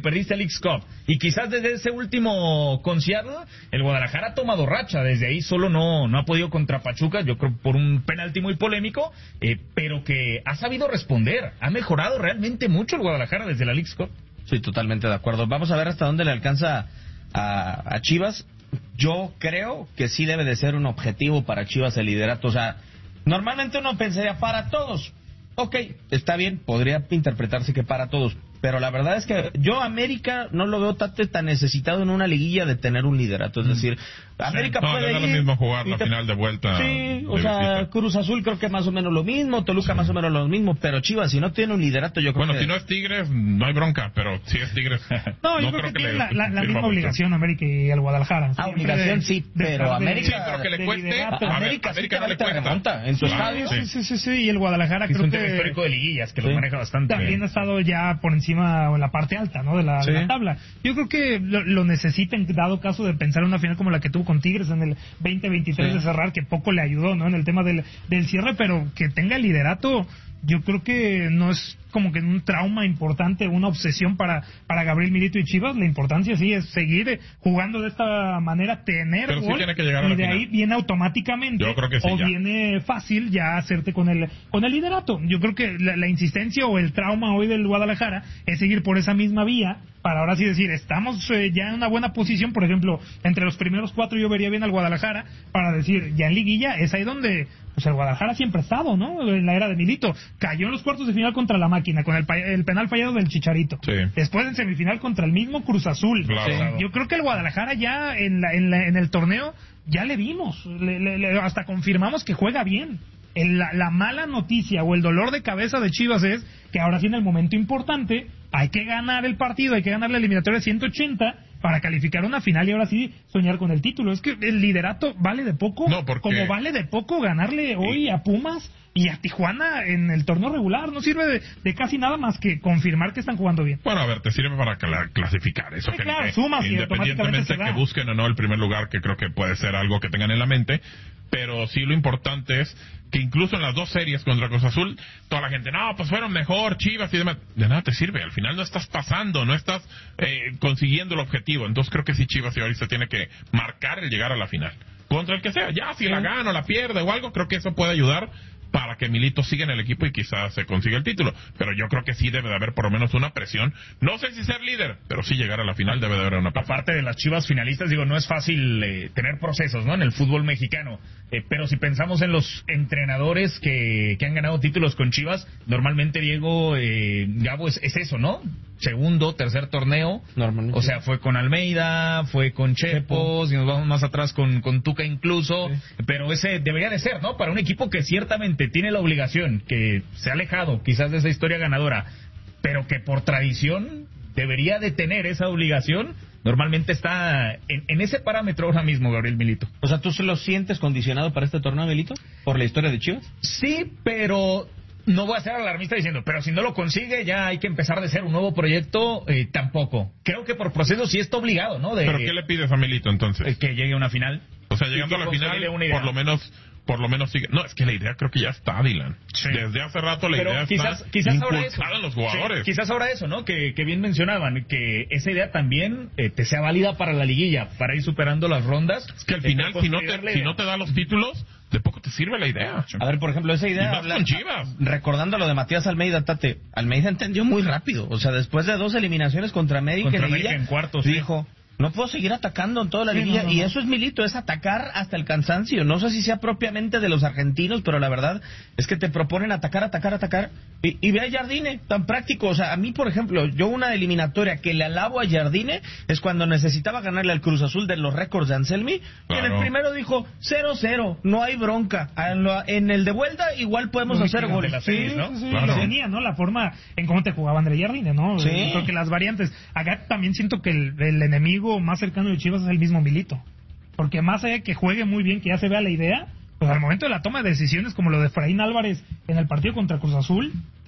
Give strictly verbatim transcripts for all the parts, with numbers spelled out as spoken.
perdiste el Leagues Cup. Y quizás desde ese último concierto, el Guadalajara ha tomado racha. Desde ahí solo no, no ha podido contra Pachuca, yo creo por un penalti muy polémico, eh, pero que ha sabido responder. Ha mejorado realmente mucho el Guadalajara desde la Leagues Cup. Sí, totalmente de acuerdo. Vamos a ver hasta dónde le alcanza a, a Chivas. Yo creo que sí debe de ser un objetivo para Chivas el liderato. O sea, normalmente uno pensaría para todos. Ok, está bien, podría interpretarse que para todos. Pero la verdad es que yo América no lo veo tan, tan necesitado en una liguilla de tener un liderato. Es decir, América sí, no, puede no ir... es lo mismo jugar la te... final de vuelta. Sí, o de sea, visita. Cruz Azul creo que más o menos lo mismo, Toluca sí. más o menos lo mismo, pero Chivas, si no tiene un liderato, yo creo bueno, que... Bueno, si no es Tigres, no hay bronca, pero si es Tigres... no, yo no creo, creo que, que le, la, la, la misma mucho. obligación América y el Guadalajara. Ah, obligación de, sí, de pero América... Sí, pero que le cueste... A A América, ver, sí América no le cuesta. Remonta en su Claro, estadio. Sí, sí, sí, sí, y el Guadalajara Sí, creo es un que... tema histórico de liguillas que sí. los maneja bastante También bien. ha estado ya por encima o en la parte alta, ¿no? De la, sí. de la tabla. Yo creo que lo, lo necesitan, dado caso de pensar en una final como la que tuvo con Tigres en el veinte veintitrés sí. de cerrar, que poco le ayudó, ¿no? En el tema del, del cierre, pero que tenga el liderato, yo creo que no es como que un trauma importante, una obsesión para, para Gabriel Milito y Chivas. La importancia sí es seguir jugando de esta manera, tener Pero sí gol, tiene que llegar a y la de final. ahí viene automáticamente Yo creo que sí, o ya. viene fácil ya hacerte con el con el liderato. Yo creo que la, la insistencia o el trauma hoy del Guadalajara es seguir por esa misma vía para ahora sí decir, estamos eh, ya en una buena posición. Por ejemplo, entre los primeros cuatro yo vería bien al Guadalajara para decir, ya en liguilla es ahí donde pues el Guadalajara siempre ha estado, ¿no? En la era de Milito. Cayó en los cuartos de final contra la Máquina, con el, el penal fallado del Chicharito. Sí. Después en semifinal contra el mismo Cruz Azul. Claro. Sí. Yo creo que el Guadalajara ya en, la, en, la, en el torneo ya le vimos, le, le, le, hasta confirmamos que juega bien. El, la, la mala noticia o el dolor de cabeza de Chivas es que ahora sí en el momento importante hay que ganar el partido, hay que ganar la eliminatoria de ciento ochenta para calificar una final y ahora sí soñar con el título. Es que el liderato vale de poco, no, porque... como vale de poco ganarle hoy a Pumas y a Tijuana en el torneo regular. No sirve de, de casi nada más que confirmar que están jugando bien. Bueno, a ver, te sirve para cla- clasificar eso. Sí, que claro, sumas y automáticamente independientemente se da. que busquen o no el primer lugar, que creo que puede ser algo que tengan en la mente, pero sí lo importante es que incluso en las dos series contra Cruz Azul, toda la gente, no, pues fueron mejor, Chivas y demás. De nada te sirve, al final no estás pasando, no estás eh, consiguiendo el objetivo. Entonces creo que sí Chivas y ahorita tiene que marcar el llegar a la final. Contra el que sea, ya si la gana o la pierde o algo, creo que eso puede ayudar para que Milito siga en el equipo y quizás se consiga el título. Pero yo creo que sí debe de haber por lo menos una presión. No sé si ser líder, pero sí llegar a la final debe de haber una presión. Aparte de las Chivas finalistas, digo, no es fácil eh, tener procesos, ¿no? En el fútbol mexicano. Eh, pero si pensamos en los entrenadores que, que han ganado títulos con Chivas, normalmente, Diego, eh, Gabo, es, es eso, ¿no? Segundo, tercer torneo. Normalmente. O sea, fue con Almeida, fue con Chepos, y nos vamos más atrás con, con Tuca incluso. Sí. Pero ese debería de ser, ¿no? Para un equipo que ciertamente tiene la obligación, que se ha alejado quizás de esa historia ganadora, pero que por tradición debería de tener esa obligación. Normalmente está en, en ese parámetro ahora mismo, Gabriel Milito. O sea, ¿tú se lo sientes condicionado para este torneo, Milito? ¿Por la historia de Chivas? Sí, pero no voy a ser alarmista diciendo, pero si no lo consigue, ya hay que empezar de ser un nuevo proyecto, eh, tampoco. Creo que por proceso sí está obligado, ¿no? De, ¿Pero qué le pides a Milito entonces? Eh, que llegue a una final. O sea, llegando a la final, por lo menos... por lo menos sigue. No, es que la idea creo que ya está, Dylan. Sí. Desde hace rato la Pero idea quizás, está quizás inculcada ahora eso. en los jugadores. Sí, quizás ahora eso, ¿no? Que, que bien mencionaban, que esa idea también eh, te sea válida para la liguilla, para ir superando las rondas. Es que al final, si no, te, si no te da los títulos, de poco te sirve la idea. A ver, por ejemplo, esa idea... Y más habla, con Chivas. Recordando lo de Matías Almeida, Tate, Almeida entendió muy rápido. O sea, después de dos eliminaciones contra América, contra en, América liguilla, en cuartos, dijo... Sí. No puedo seguir atacando en toda la sí, liguilla. no, no, y no. eso es Milito, es atacar hasta el cansancio. No sé si sea propiamente de los argentinos, pero la verdad es que te proponen atacar, atacar, atacar. Y, y ve a Jardine, tan práctico. O sea, a mí, por ejemplo, yo una eliminatoria que le alabo a Jardine es cuando necesitaba ganarle al Cruz Azul de los récords de Anselmi. Claro. Y en el primero dijo cero cero, no hay bronca. En el de vuelta igual podemos Muy hacer goles. de las series, ¿no? Sí, sí, Claro. lo tenía, ¿no? La forma en cómo te jugaba André Jardine, ¿no? Sí. Yo creo que las variantes. Acá también siento que el, el enemigo más cercano de Chivas es el mismo Milito. Porque más allá de que juegue muy bien, que ya se vea la idea, pues al momento de la toma de decisiones, como lo de Efraín Álvarez en el partido contra Cruz Azul,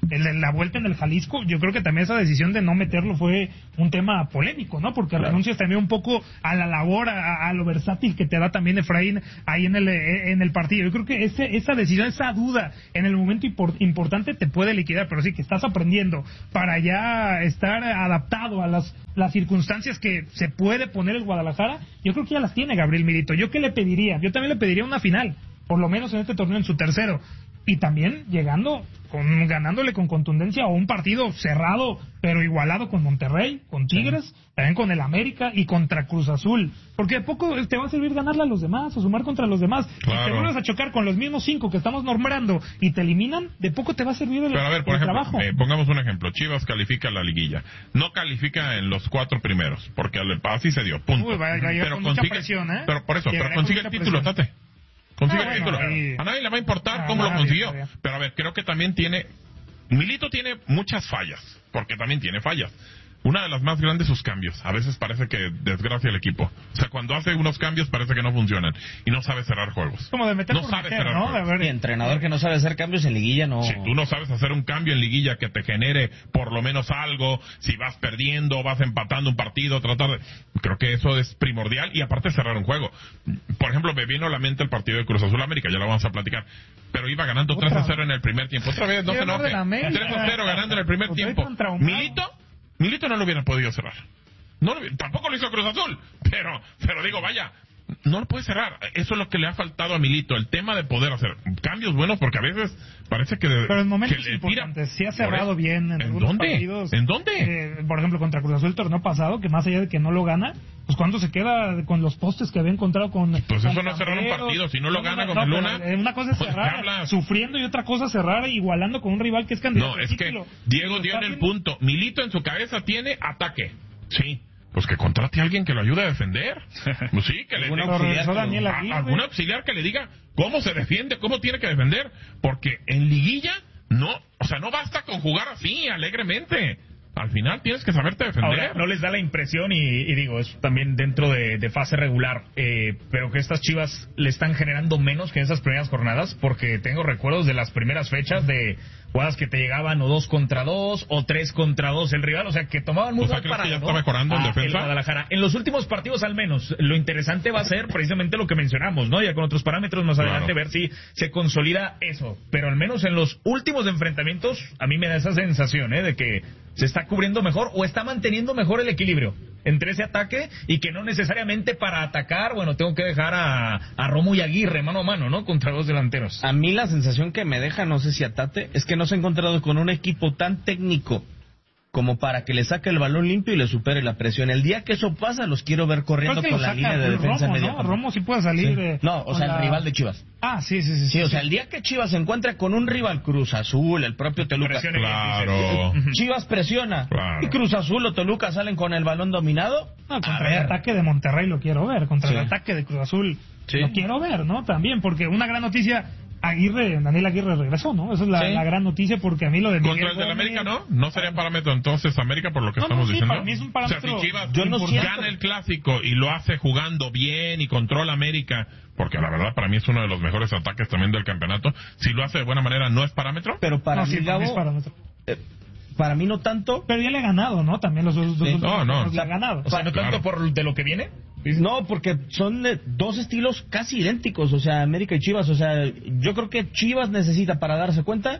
el, la vuelta en el Jalisco, yo creo que también esa decisión de no meterlo fue un tema polémico, ¿no? Porque claro, renuncias también un poco a la labor, a, a lo versátil que te da también Efraín ahí en el en el partido. Yo creo que ese, esa decisión, esa duda en el momento import, importante te puede liquidar, pero sí que estás aprendiendo para ya estar adaptado a las las circunstancias que se puede poner el Guadalajara, yo creo que ya las tiene Gabriel Milito. ¿Yo qué le pediría? Yo también le pediría una final, por lo menos en este torneo, en su tercero. Y también llegando, con ganándole con contundencia a un partido cerrado, pero igualado con Monterrey, con Tigres, sí, también con el América y contra Cruz Azul. Porque de poco te va a servir ganarle a los demás, o sumar contra los demás. Claro. Si te vuelves a chocar con los mismos cinco que estamos nombrando y te eliminan, de poco te va a servir el, pero a ver, por el ejemplo, trabajo. Eh, pongamos un ejemplo. Chivas califica la liguilla. No califica en los cuatro primeros, porque así se dio, punto. Uy, va, va, pero con consigue, mucha presión, ¿eh? Pero por eso, Llegará pero consigue con el mucha título, presión. Tate. Consigue Ah, el bueno, título. ahí... A nadie le va a importar Ah, cómo lo nadie, consiguió. nadie. Pero a ver, creo que también tiene... Milito tiene muchas fallas, porque también tiene fallas. Una de las más grandes, sus cambios. A veces parece que desgracia el equipo. O sea, cuando hace unos cambios parece que no funcionan y no sabe cerrar juegos. Como de meter no por sabe meter, cerrar ¿no? juegos. A ver, Y entrenador que no sabe hacer cambios en liguilla, no... Si tú no sabes hacer un cambio en liguilla que te genere por lo menos algo, si vas perdiendo, vas empatando un partido, tratar de... Creo que eso es primordial y aparte cerrar un juego. Por ejemplo, me vino a la mente el partido de Cruz Azul América, ya lo vamos a platicar. Pero iba ganando tres a cero en el primer tiempo. Otra vez, no se enoje. tres a cero ganando en el primer tiempo. Milito... Milito no lo hubiera podido cerrar. No lo, tampoco lo hizo Cruz Azul, pero pero digo, vaya, no lo puede cerrar. Eso es lo que le ha faltado a Milito, el tema de poder hacer cambios buenos, porque a veces parece que... Pero en momentos que le importantes, tira, sí ha cerrado bien en, ¿En algunos dónde? partidos. ¿En dónde? Eh, por ejemplo, contra Cruz Azul el torneo pasado, que más allá de que no lo gana, pues cuando se queda con los postes que había encontrado con... Pues con eso no es cerrar un Camberos, partido, si no lo gana no, con el pero, Luna... eh, una cosa es pues, cerrar hablas? sufriendo y otra cosa cerrar igualando con un rival que es candidato. No, es al que título. Diego Lo dio está en el haciendo- punto. Milito en su cabeza tiene ataque. Sí. Pues que contrate a alguien que lo ayude a defender. Pues sí, que le Alguna diga- auxiliar regresó que- Daniel a- Aguirre. algún auxiliar que le diga cómo se defiende, cómo tiene que defender. Porque en liguilla, no, o sea, no basta con jugar así, alegremente. Al final tienes que saberte defender. Ahora, no les da la impresión, y, y digo, es también dentro de, de fase regular, eh, pero que estas Chivas le están generando menos que en esas primeras jornadas, porque tengo recuerdos de las primeras fechas de jugadas que te llegaban o dos contra dos o tres contra dos el rival, o sea, que tomaban muy O sea, mal ¿crees que parado, ya ¿no? está mejorando en Ah, defensa? el Guadalajara. En los últimos partidos al menos, lo interesante va a ser precisamente lo que mencionamos, ¿no? Ya con otros parámetros más Claro. adelante ver si se consolida eso, pero al menos en los últimos enfrentamientos a mí me da esa sensación, ¿eh? De que se está cubriendo mejor o está manteniendo mejor el equilibrio entre ese ataque y que no necesariamente para atacar, bueno, tengo que dejar a, a Romo y Aguirre mano a mano, ¿no? Contra dos delanteros. A mí la sensación que me deja, no sé si a Tate, es que no se ha encontrado con un equipo tan técnico como para que le saque el balón limpio y le supere la presión. El día que eso pasa, los quiero ver corriendo Creo que con lo la saca línea de Romo, defensa ¿no? media. campo. Romo sí puede salir. Sí. eh, No, o con sea, la- el rival de Chivas. Ah, sí, sí, sí. Sí, o sea, el día que Chivas se encuentra con un rival, Cruz Azul, el propio Toluca, Presione bien, Claro. dices. Chivas presiona Claro. y Cruz Azul o Toluca salen con el balón dominado. No, a contra el ver, ataque de Monterrey lo quiero ver, contra Sí. el ataque de Cruz Azul Sí. lo quiero ver, ¿no? También, porque una gran noticia, Aguirre, Daniel Aguirre regresó, ¿no? Esa es la, Sí. la gran noticia, porque a mí lo de Miguel Contra el del Gómez- América, ¿no? No sería parámetro entonces América por lo que No, no, estamos sí, diciendo. para mí es un O parámetro sea, si Chivas yo no siento- gana el clásico y lo hace jugando bien y controla América, porque la verdad para mí es uno de los mejores ataques también del campeonato, si lo hace de buena manera, ¿no es parámetro? pero para No, mí, sí, para mí es Gabo, parámetro. eh, para mí no tanto. Pero ya le ha ganado, ¿no? También los dos. Sí. No, no. Le ha ganado. O sea, no tanto Claro. por de lo que viene. No, porque son eh, dos estilos casi idénticos, o sea, América y Chivas. O sea, yo creo que Chivas necesita, para darse cuenta,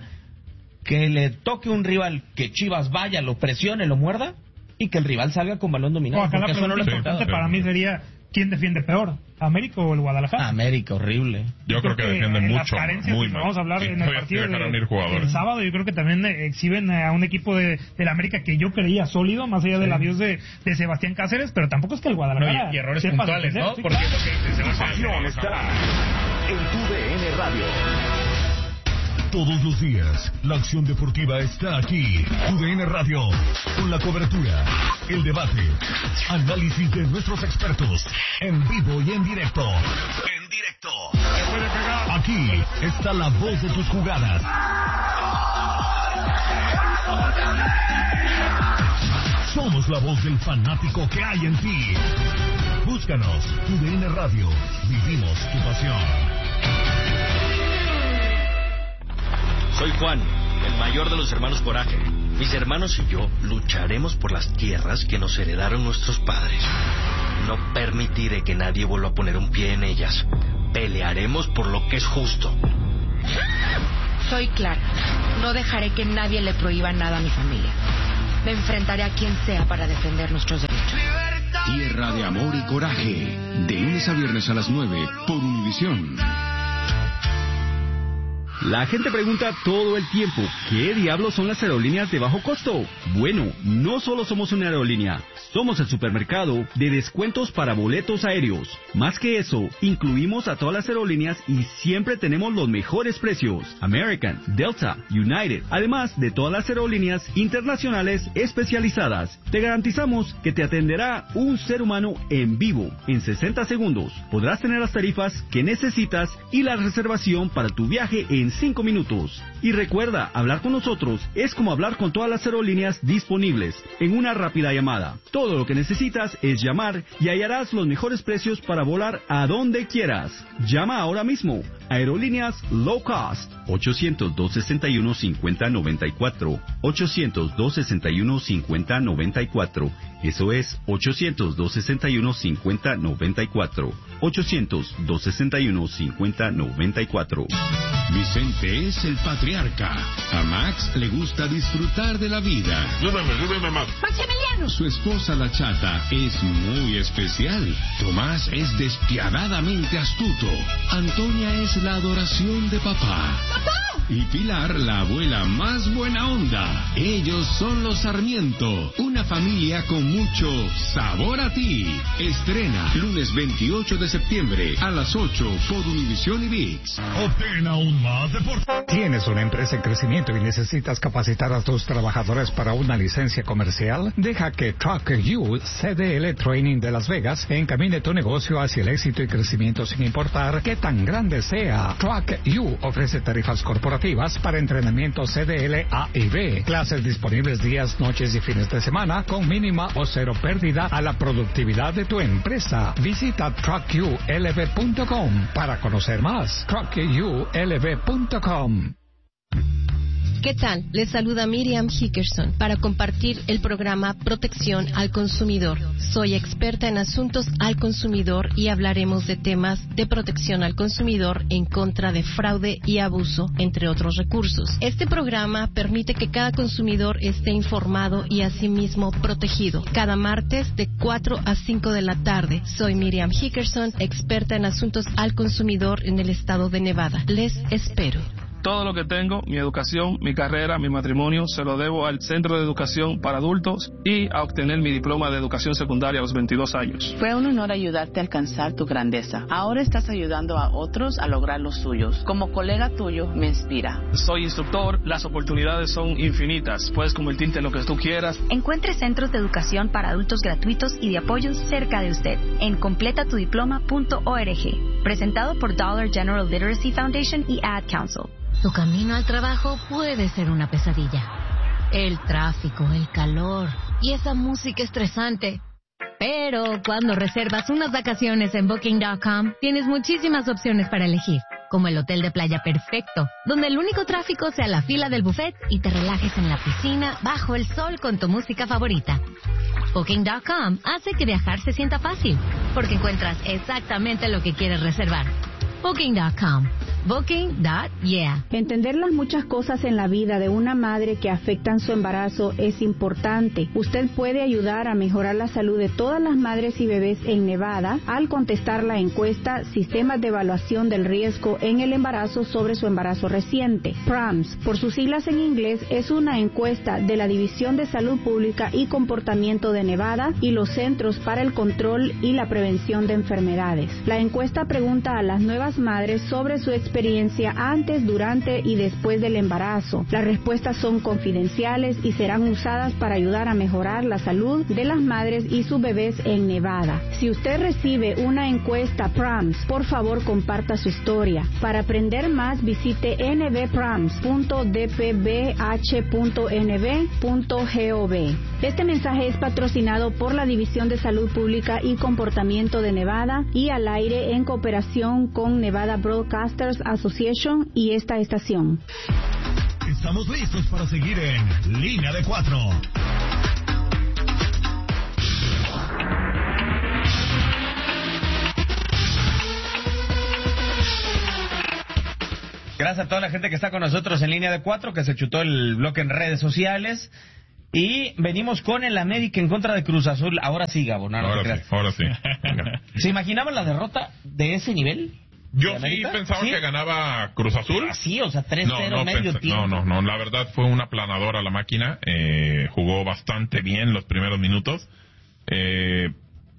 que le toque un rival, que Chivas vaya, lo presione, lo muerda, y que el rival salga con balón O dominado. acá la Porque eso no pregunta lo he importante Sí, para sí. mí sería, ¿quién defiende peor? ¿América o el Guadalajara? América, horrible. Yo creo que defienden eh, las mucho, carencias, muy si mal. vamos a hablar Y en el todavía sí partido dejaron de- ir jugadores. del sábado, yo creo que también eh, exhiben eh, a un equipo de, de la América que yo creía sólido, más allá del adiós de, de Sebastián Cáceres, pero tampoco es que el No, Guadalajara y, y errores sepa puntuales, defender, ¿no? sí, Porque claro. es lo que dice Sebastián. Pasión está en tu D N Radio. Todos los días, la acción deportiva está aquí. Tu D N Radio, con la cobertura, el debate, análisis de nuestros expertos, en vivo y en directo. En directo. Aquí está la voz de tus jugadas. Somos la voz del fanático que hay en ti. Búscanos, Tu D N Radio. Vivimos tu pasión. Soy Juan, el mayor de los hermanos Coraje. Mis hermanos y yo lucharemos por las tierras que nos heredaron nuestros padres. No permitiré que nadie vuelva a poner un pie en ellas. Pelearemos por lo que es justo. Soy clara. No dejaré que nadie le prohíba nada a mi familia. Me enfrentaré a quien sea para defender nuestros derechos. Tierra de Amor y Coraje. De lunes a viernes a las nueve por Univisión. La gente pregunta todo el tiempo, ¿qué diablos son las aerolíneas de bajo costo? Bueno, no solo somos una aerolínea, somos el supermercado de descuentos para boletos aéreos. Más que eso, incluimos a todas las aerolíneas y siempre tenemos los mejores precios. American, Delta, United, además de todas las aerolíneas internacionales especializadas. Te garantizamos que te atenderá un ser humano en vivo en sesenta segundos. Podrás tener las tarifas que necesitas y la reservación para tu viaje en cinco minutos. Y recuerda, hablar con nosotros es como hablar con todas las aerolíneas disponibles en una rápida llamada. Todo lo que necesitas es llamar y hallarás los mejores precios para volar a donde quieras. Llama ahora mismo. Aerolíneas Low Cost. ochocientos, dos sesenta y uno, cincuenta noventa y cuatro. ochocientos, dos sesenta y uno, cincuenta noventa y cuatro. Eso es ochocientos, dos sesenta y uno, cincuenta noventa y cuatro. ochocientos, dos sesenta y uno, cincuenta noventa y cuatro. Vicente es el patriarca. A Max le gusta disfrutar de la vida. Súbeme, súbeme más. ¡Maximiliano! Su esposa, la chata, es muy especial. Tomás es despiadadamente astuto. Antonia es la adoración de papá. ¡Papá! Y Pilar, la abuela más buena onda. Ellos son los Sarmiento, una familia con mucho sabor a ti. Estrena lunes veintiocho de septiembre a las ocho por Univisión y ViX. Obtén aún más deporte. ¿Tienes una empresa en crecimiento y necesitas capacitar a tus trabajadores para una licencia comercial? Deja que Truck U C D L Training de Las Vegas encamine tu negocio hacia el éxito y crecimiento sin importar qué tan grande sea. Truck U ofrece tarifas corporativas para entrenamiento C D L A y B, clases disponibles días, noches y fines de semana con mínima o cero pérdida a la productividad de tu empresa. Visita truck u l v punto com para conocer más. truck u l v punto com. ¿Qué tal? Les saluda Miriam Hickerson para compartir el programa Protección al Consumidor. Soy experta en asuntos al consumidor y hablaremos de temas de protección al consumidor en contra de fraude y abuso, entre otros recursos. Este programa permite que cada consumidor esté informado y asimismo protegido. Cada martes de cuatro a cinco de la tarde. Soy Miriam Hickerson, experta en asuntos al consumidor en el estado de Nevada. Les espero. Todo lo que tengo, mi educación, mi carrera, mi matrimonio, se lo debo al Centro de Educación para Adultos y a obtener mi diploma de educación secundaria a los veintidós años. Fue un honor ayudarte a alcanzar tu grandeza. Ahora estás ayudando a otros a lograr los suyos. Como colega tuyo, me inspira. Soy instructor, las oportunidades son infinitas. Puedes convertirte en lo que tú quieras. Encuentre centros de educación para adultos gratuitos y de apoyo cerca de usted en completa tu diploma punto org. Presentado por Dollar General Literacy Foundation y Ad Council. Tu camino al trabajo puede ser una pesadilla. El tráfico, el calor y esa música estresante. Pero cuando reservas unas vacaciones en Booking punto com, tienes muchísimas opciones para elegir, como el hotel de playa perfecto, donde el único tráfico sea la fila del buffet y te relajes en la piscina bajo el sol con tu música favorita. Booking punto com hace que viajar se sienta fácil, porque encuentras exactamente lo que quieres reservar. Booking punto com. Booking. Yeah. Entender las muchas cosas en la vida de una madre que afectan su embarazo es importante. Usted puede ayudar a mejorar la salud de todas las madres y bebés en Nevada al contestar la encuesta Sistemas de Evaluación del Riesgo en el Embarazo sobre su embarazo reciente. P R A M S, por sus siglas en inglés, es una encuesta de la División de Salud Pública y Comportamiento de Nevada y los Centros para el Control y la Prevención de Enfermedades. La encuesta pregunta a las nuevas madres sobre su experiencia experiencia antes, durante y después del embarazo. Las respuestas son confidenciales y serán usadas para ayudar a mejorar la salud de las madres y sus bebés en Nevada. Si usted recibe una encuesta P R A M S, por favor comparta su historia. Para aprender más, visite n b p r a m s punto d p b h punto n b punto gov. Este mensaje es patrocinado por la División de Salud Pública y Comportamiento de Nevada y al aire en cooperación con Nevada Broadcasters Association y esta estación. Estamos listos para seguir en Línea de Cuatro. Gracias a toda la gente que está con nosotros en Línea de Cuatro, que se chutó el bloque en redes sociales. Y venimos con el América en contra de Cruz Azul. Ahora sí, Gabo, no, no ahora, te sí, ahora sí, ahora sí. ¿Se imaginaban la derrota de ese nivel? Yo sí pensaba ¿Sí? que ganaba Cruz Azul. Ah, sí, o sea, tres cero no, no, medio pensé, tiempo. No, no, no, la verdad fue una planadora la máquina. Eh, jugó bastante bien los primeros minutos. Eh,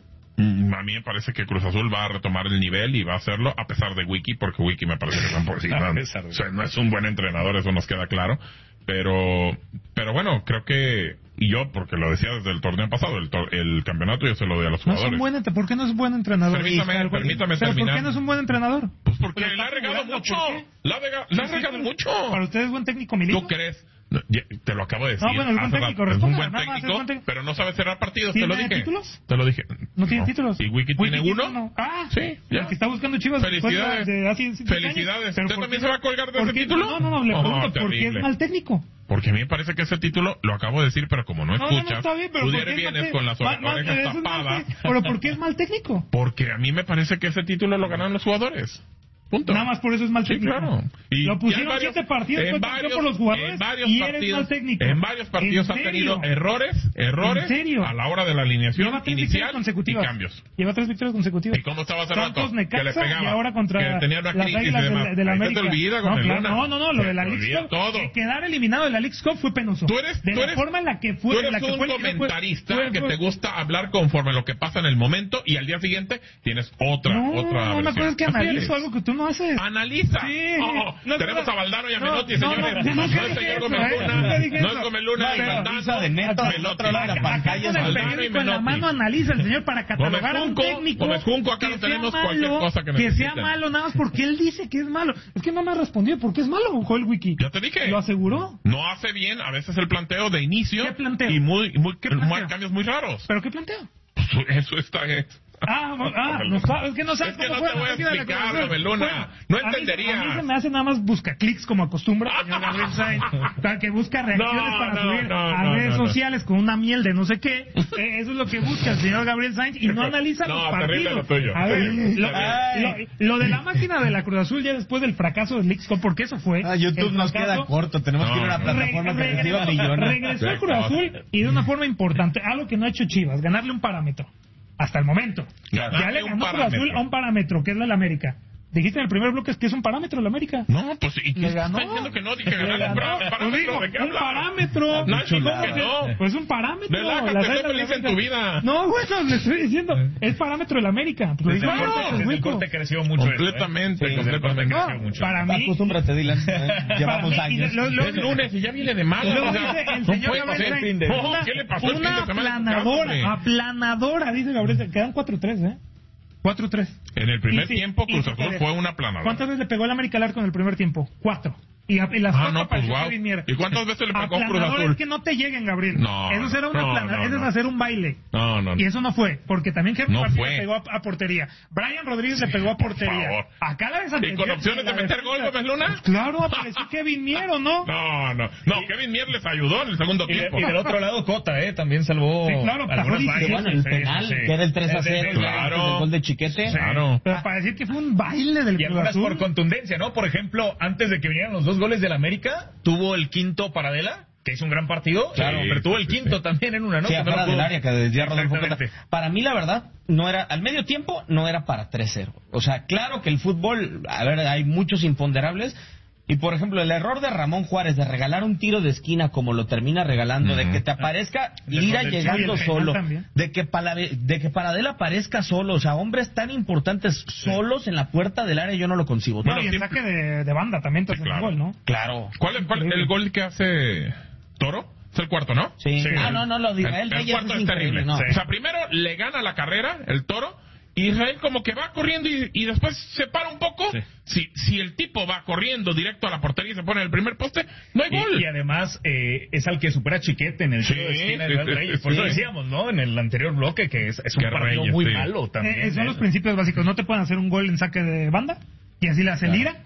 a mí me parece que Cruz Azul va a retomar el nivel y va a hacerlo, a pesar de Wiki, porque Wiki me parece que tampoco, sí, no, o sea, no es un buen entrenador, eso nos queda claro. Pero, pero bueno, creo que, y yo, porque lo decía desde el torneo pasado, el, tor, el campeonato yo se lo doy a los no jugadores. Es un buen, ¿por qué no es buen entrenador? Permítame, permítame ¿Pero terminar. ¿Por qué no es un buen entrenador? Pues porque le ha regado mucho. Le ha regado mucho. ¿Para usted es buen técnico, Milito? ¿Tú crees? No, ya, te lo acabo de decir. No, bueno, es buen técnico, es un buen nada técnico, más, es pero no sabe cerrar partidos, te lo dije. ¿Tiene títulos? Te lo dije. ¿No tiene títulos? ¿Y Wiki tiene uno? No. Ah, sí, ya. El que está buscando Chivas. Felicidades. De, de hace Felicidades. ¿Usted también qué? se va a colgar de ese título? No, no, no, le pregunto, oh, ¿por qué es mal técnico? Porque a mí me parece que ese título, lo acabo de decir, pero como no escuchas, no, no, está bien, pero tú ¿por qué vienes mal, con las mal, orejas mal, tapadas. ¿Pero por qué es mal técnico? Porque a mí me parece que ese título lo ganaron los jugadores. Punto. Nada más por eso es mal técnico. Sí, claro. Y lo pusieron varios, siete partidos en varios, por los jugadores en varios y partidos, eres mal técnico. En varios partidos han tenido errores, errores ¿En serio? a la hora de la alineación inicial y cambios. Lleva tres victorias consecutivas. ¿Y cómo estaba hace Santos, rato? Necaxa, que le pegaba. Y ahora contra que tenía una las crisis Águilas y demás. de, de la América. te olvida con no, el claro, Luna. no, no, no, lo de la League Cup. todo. Quedar eliminado de la League Cup fue penoso. Tú eres, de tú la eres, forma en la que fue. Tú eres la que un fue, comentarista fue, fue, que fue, te gusta hablar conforme lo que pasa en el momento y al día siguiente tienes otra, no, otra No, una cosa es que analizo algo que tú no haces. Analiza. Sí. Oh, no, tenemos a Valdano y a Menotti, no, señores. No, no, no, no es señor Gómez Luna. No es Gómez Luna y Valdano. de Neto del otro lado de la pantalla. Con el periódico en la mano analiza el señor para catalogar a un técnico. Gómez Junco, acá no tenemos cualquier cosa que Que sea malo nada más porque él dice que es malo. Es que no me ha respondido porque es malo, Joel Wiki. Ya te dije. Lo aseguró. No hace bien a veces el planteo de inicio. ¿Qué planteo? Y muy, muy, muy cambios muy raros. ¿Pero qué planteo? Eso está... Ah, ah no, es que no sabes es que cómo no fue te voy a explicar, Luna. Bueno, no entendería. A mí, a mí se me hace nada más busca clics como acostumbra, señor Gabriel Sainz, para que busca reacciones no, para no, subir no, a no, redes no, sociales con una miel de no sé qué. Eh, eso es lo que busca el señor Gabriel Sainz y no analiza no, los partidos. Lo tuyo. A ver, lo, lo, lo de la máquina de la Cruz Azul ya después del fracaso del League Cup, porque eso fue. Ah, YouTube nos queda corto, tenemos que ir a una plataforma que reciba millones. Regresó el Cruz Azul y de una forma importante, algo que no ha hecho Chivas, ganarle un parámetro. Hasta el momento. Ya, ya le ganó Cruz Azul a un parámetro, que es la del América. Dijiste en el primer bloque que es un parámetro la América. No, pues ¿y qué le ganó? está diciendo que no? Dije ganar un parámetro. Digo, ¿De qué un parámetro. No, es que no. Pues un parámetro. Relájate, sé feliz en tu vida. No, bueno, le estoy diciendo. Es parámetro de la América. Desde el corte, desde el corte creció mucho. Completamente, eso, ¿eh? sí, completamente no, creció mucho. Para mí. Acostúmbrate, Dylan. Llevamos años. Es lunes y ya viene de malo. Lo dice el señor Gabriel. ¿Qué le pasó el fin de semana? Una aplanadora, aplanadora, dice Gabriel. Quedan cuatro tres, ¿eh? cuatro tres. En el primer sí, tiempo, Cruz Azul fue una planadora. ¿Cuántas veces le pegó el América al arco en el primer tiempo? Cuatro. Y, a, y las ah, no, pues wow. ¿Y cuántas veces le pegó Cruz Azul? Es que no te lleguen, Gabriel. No, eso será una no, plana, no, eso no. es hacer un baile. No, no, no. Y eso no fue, porque también Henry no Martín le pegó a, a portería. Brian Rodríguez sí, le pegó a portería. Por favor. Acá la vez ¿Y con opciones de meter gol, Gómez Luna? Pues claro, apareció Kevin Mier, ¿o no? No, no. No, Kevin Mier les ayudó en el segundo y, tiempo. Y del otro lado, Cota, ¿eh? También salvó. Sí, claro, algunas varias. Bueno, el penal, sí, sí. que era el tres a cero. Claro. El gol de Chiquete. Sí. Claro. Pero para decir que fue un baile del Cruz Azul. Por contundencia, ¿no? Por ejemplo, antes de que vinieran los dos goles del América, tuvo el quinto Paradela, que hizo un gran partido, claro, pero tuvo el quinto sí, también en una, ¿no? Sí, afuera del área, que decía Rodolfo Cota. Para mí, la verdad, no era, al medio tiempo, no era para tres cero. O sea, claro que el fútbol, a ver, hay muchos imponderables. Y, por ejemplo, el error de Ramón Juárez de regalar un tiro de esquina como lo termina regalando, uh-huh. de que te aparezca Lira llegando solo, de que, para, de que Paradela aparezca solo, o sea, hombres tan importantes solos sí. en la puerta del área, yo no lo concibo. No, y el saque de, de banda también te hace sí, claro. un gol, ¿no? Claro. ¿Cuál es cuál, el gol que hace Toro? Es el cuarto, ¿no? Sí. sí. Ah, no, no, lo digo. El, el cuarto es, es terrible. No. Sí. O sea, primero le gana la carrera el Toro. Israel como que va corriendo y, y después se para un poco. Sí. Si, si el tipo va corriendo directo a la portería y se pone en el primer poste, no hay gol. Y, y además eh, es al que supera Chiquete en el tiro sí, de esquina de sí, Reyes. Por sí. eso decíamos, ¿no? En el anterior bloque que es, es un partido Reyes, muy sí. malo también. Eh, son ¿eh? los principios básicos. No te pueden hacer un gol en saque de banda y así le hace claro. Lira.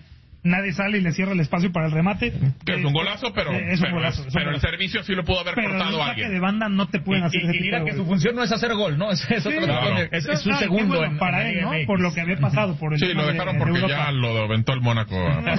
nadie sale y le cierra el espacio para el remate. Que es un golazo, pero, eh, es un pero, golazo, es un pero el golazo. servicio sí lo pudo haber pero cortado el alguien. de banda no te pueden y, hacer y, ese y mira tipo que de su función no es hacer gol, ¿no? Es, es, sí, claro. otro tipo de- es, es un Ah, segundo bueno, en, para en él, ¿no? M X. Por lo que había pasado por el Sí, tema lo de- dejaron de porque Europa. ya lo aventó el Mónaco.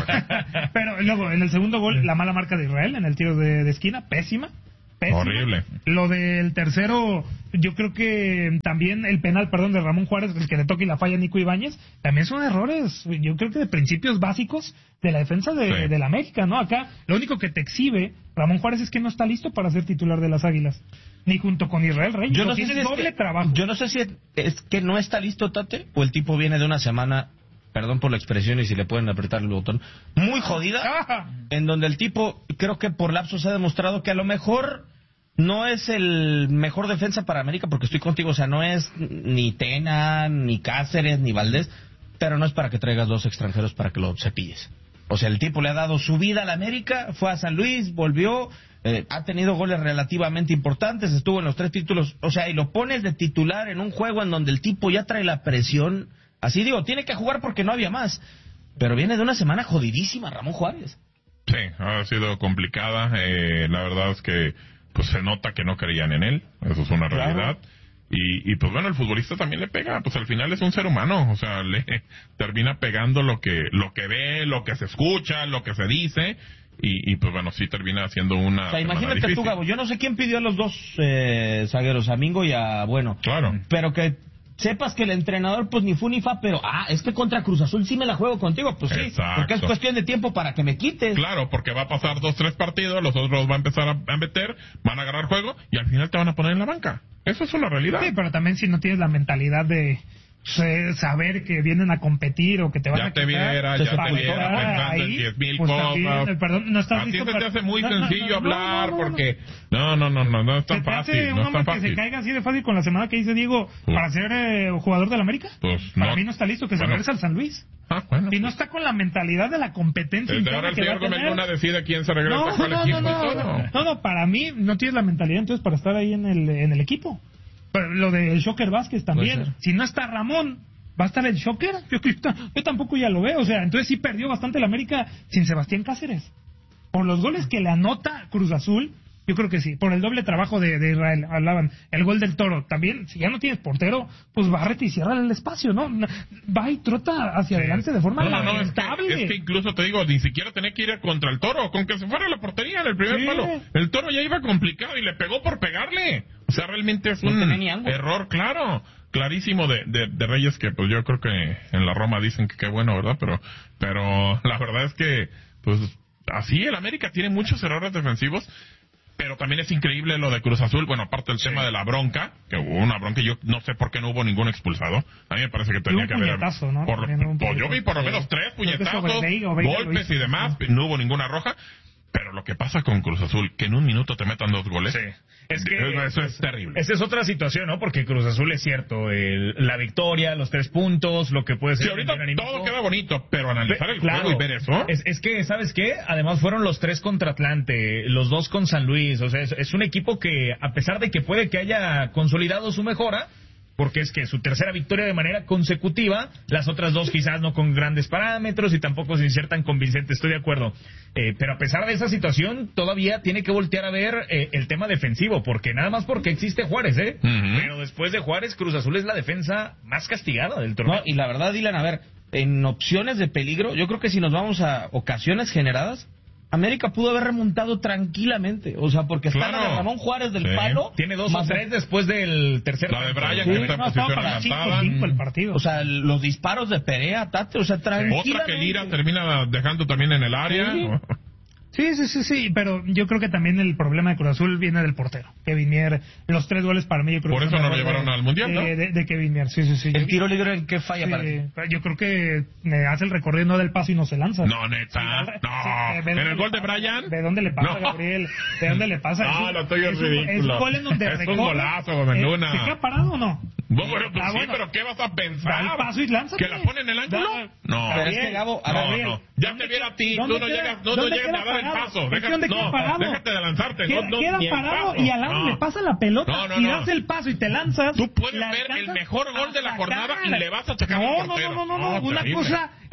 Pero luego, en el segundo gol, la mala marca de Israel en el tiro de, de esquina, pésima. Pésima. Horrible. Lo del tercero, yo creo que también el penal, perdón, de Ramón Juárez, el que le toca y la falla a Nico Ibáñez, también son errores, yo creo que de principios básicos de la defensa de, Sí. de la América, ¿no? Acá, lo único que te exhibe Ramón Juárez es que no está listo para ser titular de las Águilas, ni junto con Israel Reyes. Yo no, Lo sé tiene si es doble que, trabajo. yo no sé si es, es que no está listo Tate o el tipo viene de una semana, perdón por la expresión y si le pueden apretar el botón, muy jodida, Ah, en donde el tipo creo que por lapsos ha demostrado que a lo mejor no es el mejor defensa para América, porque estoy contigo, o sea, no es ni Tena, ni Cáceres, ni Valdés, pero no es para que traigas dos extranjeros para que lo cepilles. O sea, el tipo le ha dado su vida a la América, fue a San Luis, volvió, eh, ha tenido goles relativamente importantes, estuvo en los tres títulos, o sea, y lo pones de titular en un juego en donde el tipo ya trae la presión, así digo, tiene que jugar porque no había más, pero viene de una semana jodidísima Ramón Juárez. Sí, ha sido complicada. Eh, la verdad es que pues se nota que no creían en él. Eso es una Claro. realidad. Y, y pues bueno, el futbolista también le pega. Pues al final es un ser humano. O sea, le termina pegando lo que lo que ve, lo que se escucha, lo que se dice. Y, y pues bueno, sí termina siendo una. O sea, semana imagínate difícil. tú, Gabo, yo no sé quién pidió a los dos eh, zagueros, a Mingo y a Bueno. Claro. Pero que sepas que el entrenador, pues ni fu ni fa, pero, ah, es que contra Cruz Azul sí me la juego contigo, pues sí, Exacto. porque es cuestión de tiempo para que me quites. Claro, porque va a pasar dos, tres partidos, los otros va a empezar a, a meter, van a agarrar juego y al final te van a poner en la banca. Eso es una realidad. sí, pero también si no tienes la mentalidad de eh, saber que vienen a competir o que te van Ya a te quitar, viera, pues, ya para te viera estar pensando ahí, en diez mil pues, cosas. también, eh, perdón, no estás A ti listo se te para- hace muy no, no, sencillo no, hablar no, no, no. porque... No, no, no, no, no es ¿Se tan te hace fácil, un no es hombre tan que se fácil. caiga así de fácil con la semana que dice Diego Pues- para ser eh, jugador del América? Pues Para no. mí no está listo, que se Bueno. regrese al San Luis. Ah, bueno. Y no está con la mentalidad de la competencia Desde interna ahora el que va a señor Gómez tener. Luna decide quién se regresa No, a cuál no, equipo no, y no, todo. no, no, para mí no tienes la mentalidad entonces para estar ahí en el, en el equipo. Pero lo de Shocker Vázquez Puede también. ser. Si no está Ramón, ¿va a estar el Shocker? Yo, yo, yo tampoco ya lo veo. O sea, entonces sí perdió bastante el América sin Sebastián Cáceres. Por los goles que le anota Cruz Azul, yo creo que sí. Por el doble trabajo de, de Israel, hablaban. El gol del Toro. También, si ya no tienes portero, pues bárrete y cierra el espacio, ¿no? Va y trota hacia adelante de forma No, no, no, es que, lamentable. es que incluso te digo, ni siquiera tenía que ir contra el Toro, con que se fuera a la portería en el primer Sí. palo. El Toro ya iba complicado y le pegó por pegarle. O sea, realmente es No un tenía ni ángulo. error, claro, clarísimo de, de, de Reyes, que pues yo creo que en la Roma dicen que qué bueno, ¿verdad? Pero, pero la verdad es que, pues, así el América tiene muchos errores defensivos. Pero también es increíble lo de Cruz Azul. Bueno, aparte del tema de la bronca, que hubo una bronca, yo no sé por qué no hubo ningún expulsado. A mí me parece que tenía un que haber. puñetazo, ¿no? Por, También un pues yo vi por lo puñetazo. menos tres Creo que puñetazos, sobre Veiga o Veiga lo golpes hizo. y demás. No hubo ninguna roja. Pero lo que pasa con Cruz Azul, que en un minuto te metan dos goles. Sí. Es que eso es terrible. Esa es otra situación, ¿no? Porque Cruz Azul es cierto, el- la victoria, los tres puntos, lo que puede ser. Sí, ahorita el anímico. todo queda bonito, pero analizar el Claro. juego y ver eso. Es, es que, ¿sabes qué? Además fueron los tres contra Atlante, los dos con San Luis. O sea, es, es un equipo que, a pesar de que puede que haya consolidado su mejora, porque es que su tercera victoria de manera consecutiva, las otras dos quizás no con grandes parámetros y tampoco sin ser tan convincente, estoy de acuerdo. Eh, pero a pesar de esa situación, todavía tiene que voltear a ver eh, el tema defensivo, porque nada más porque existe Juárez, ¿eh? Ujú. Pero después de Juárez, Cruz Azul es la defensa más castigada del torneo. No, y la verdad, Dylan, a ver, en opciones de peligro, yo creo que si nos vamos a ocasiones generadas, América pudo haber remontado tranquilamente. O sea, porque está Claro. la de Ramón Juárez del Sí. palo. Tiene dos más o tres después del tercer. La de Brian, Sí, que está en No, estaba posición para cinco adelantada. cinco el partido. O sea, los disparos de Perea, Tate, o sea, tranquilamente. Otra que Lira termina dejando también en el área. Sí. Sí, sí, sí, sí, pero yo creo que también el problema de Cruz Azul viene del portero, Kevin Mier. Los tres goles para mí yo creo Por que eso son no lo error llevaron de- al Mundial, ¿no? de, de, de Kevin Mier, sí, sí, sí. El Yo- tiro libre en qué falla sí, para ti. yo creo que me hace el recorrido no del paso y no se lanza. No, neta. Sí, No. eh, ¿de ¿En dónde el le gol de pasa? Brian? ¿De dónde le pasa, No. Gabriel? ¿De dónde le pasa? No, Es un- lo tuyo es un- ridículo. Es un gol en donde Es un recorre. golazo, Gómez Eh, Luna. ¿Se queda parado o no? Bueno, pues Ah, sí, bueno. pero ¿qué vas a Da pensar? el paso y lánzate. ¿Que la pone en el ángulo? Da- No. Pero es que, Gabo, a No, ver, no. Ya te viera a ti, tú ¿Dónde no queda- llegas, no, no dónde llegas queda a dar el parado? paso. Es que Deja- ¿dónde queda no, parado? déjate de lanzarte. Queda, no, no, queda ni el parado paso. y al lado No. le pasa la pelota No, no, y no. das el paso y te lanzas. Tú puedes la ver el alcanzas mejor gol de la a jornada sacar. y le vas a checar no, al no, portero. no, no, no, No, Una terrible. cosa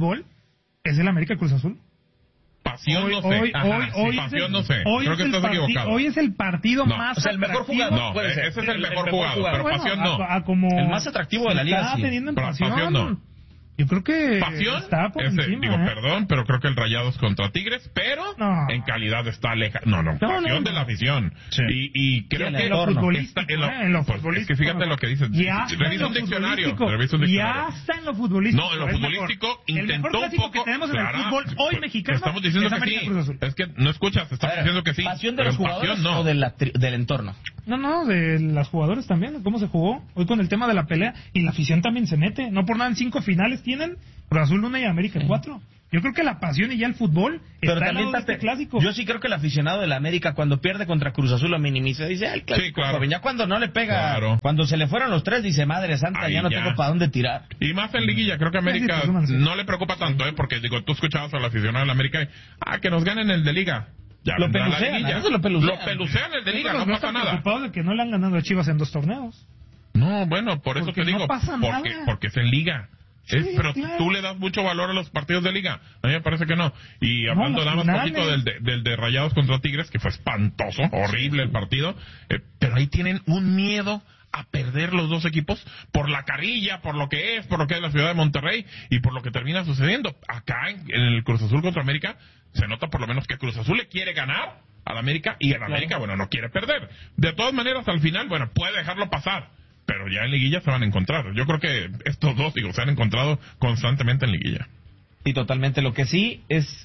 fútbol es el América Cruz Azul. Pasión Hoy, no sé. hoy, Ajá, hoy, sí, hoy pasión es el, no sé. hoy Creo es que el estás parti- equivocado. Hoy es el partido No. más O sea, el mejor atractivo. jugador No, puede ser. ese es el mejor mejor jugador, jugador. pero Bueno, pasión a- no. a como El más atractivo de la se liga, está sí. teniendo en Pero pasión. pasión no. Yo creo que pasión, está por ese, encima, digo, ¿eh? perdón, pero creo que el Rayados contra Tigres, pero no. en calidad está lejos. No, no, no, pasión no, no. de la afición. Sí. Y, y creo en que... En lo futbolístico, está, en lo, eh, en lo pues, futbolístico. es que fíjate lo que dices. Ya Revisa un diccionario. Revisa un diccionario. Ya está en lo futbolístico. No, en lo futbolístico intentó el mejor un poco... que tenemos en el Clara, fútbol hoy mexicano estamos diciendo es que América sí. Cruz Azul. Es que no escuchas, estamos diciendo que sí. ¿Pasión de los jugadores pasión, no. o de la tri- del entorno? No, no, de los jugadores también, cómo se jugó hoy con el tema de la pelea, y la afición también se mete, no por nada en cinco finales tienen Cruz Azul una y América sí. cuatro. Yo creo que la pasión y ya el fútbol pero está también en está este clásico. Yo sí creo que el aficionado de la América cuando pierde contra Cruz Azul lo minimiza, dice, ay, clásico, sí, claro. joven. Ya cuando no le pega, claro. cuando se le fueron los tres, dice, madre santa, ahí ya no ya. tengo para dónde tirar. Y más en liguilla, creo que América no le preocupa tanto, ¿eh? Porque digo, tú escuchabas al aficionado de la América, y, ah, que nos ganen el de liga. Ya lo pelucean, la eso lo pelucean. Lo pelucean el de liga, no, no pasa nada. preocupados de que no le han ganado a Chivas en dos torneos. No, bueno, por eso porque te digo, no pasa porque, nada. porque es en liga. Sí, es, pero claro. tú le das mucho valor a los partidos de liga. A mí me parece que no. Y hablando no, nada más un poquito del de, del de Rayados contra Tigres, que fue espantoso, horrible el partido, eh, pero ahí tienen un miedo a perder los dos equipos por la carrilla, por lo que es, por lo que es la ciudad de Monterrey y por lo que termina sucediendo. Acá en, en el Cruz Azul contra América se nota por lo menos que Cruz Azul le quiere ganar al América y el América, bueno, no quiere perder. De todas maneras, al final, bueno, puede dejarlo pasar, pero ya en liguilla se van a encontrar. Yo creo que estos dos, digo, se han encontrado constantemente en liguilla. Y totalmente. Lo que sí es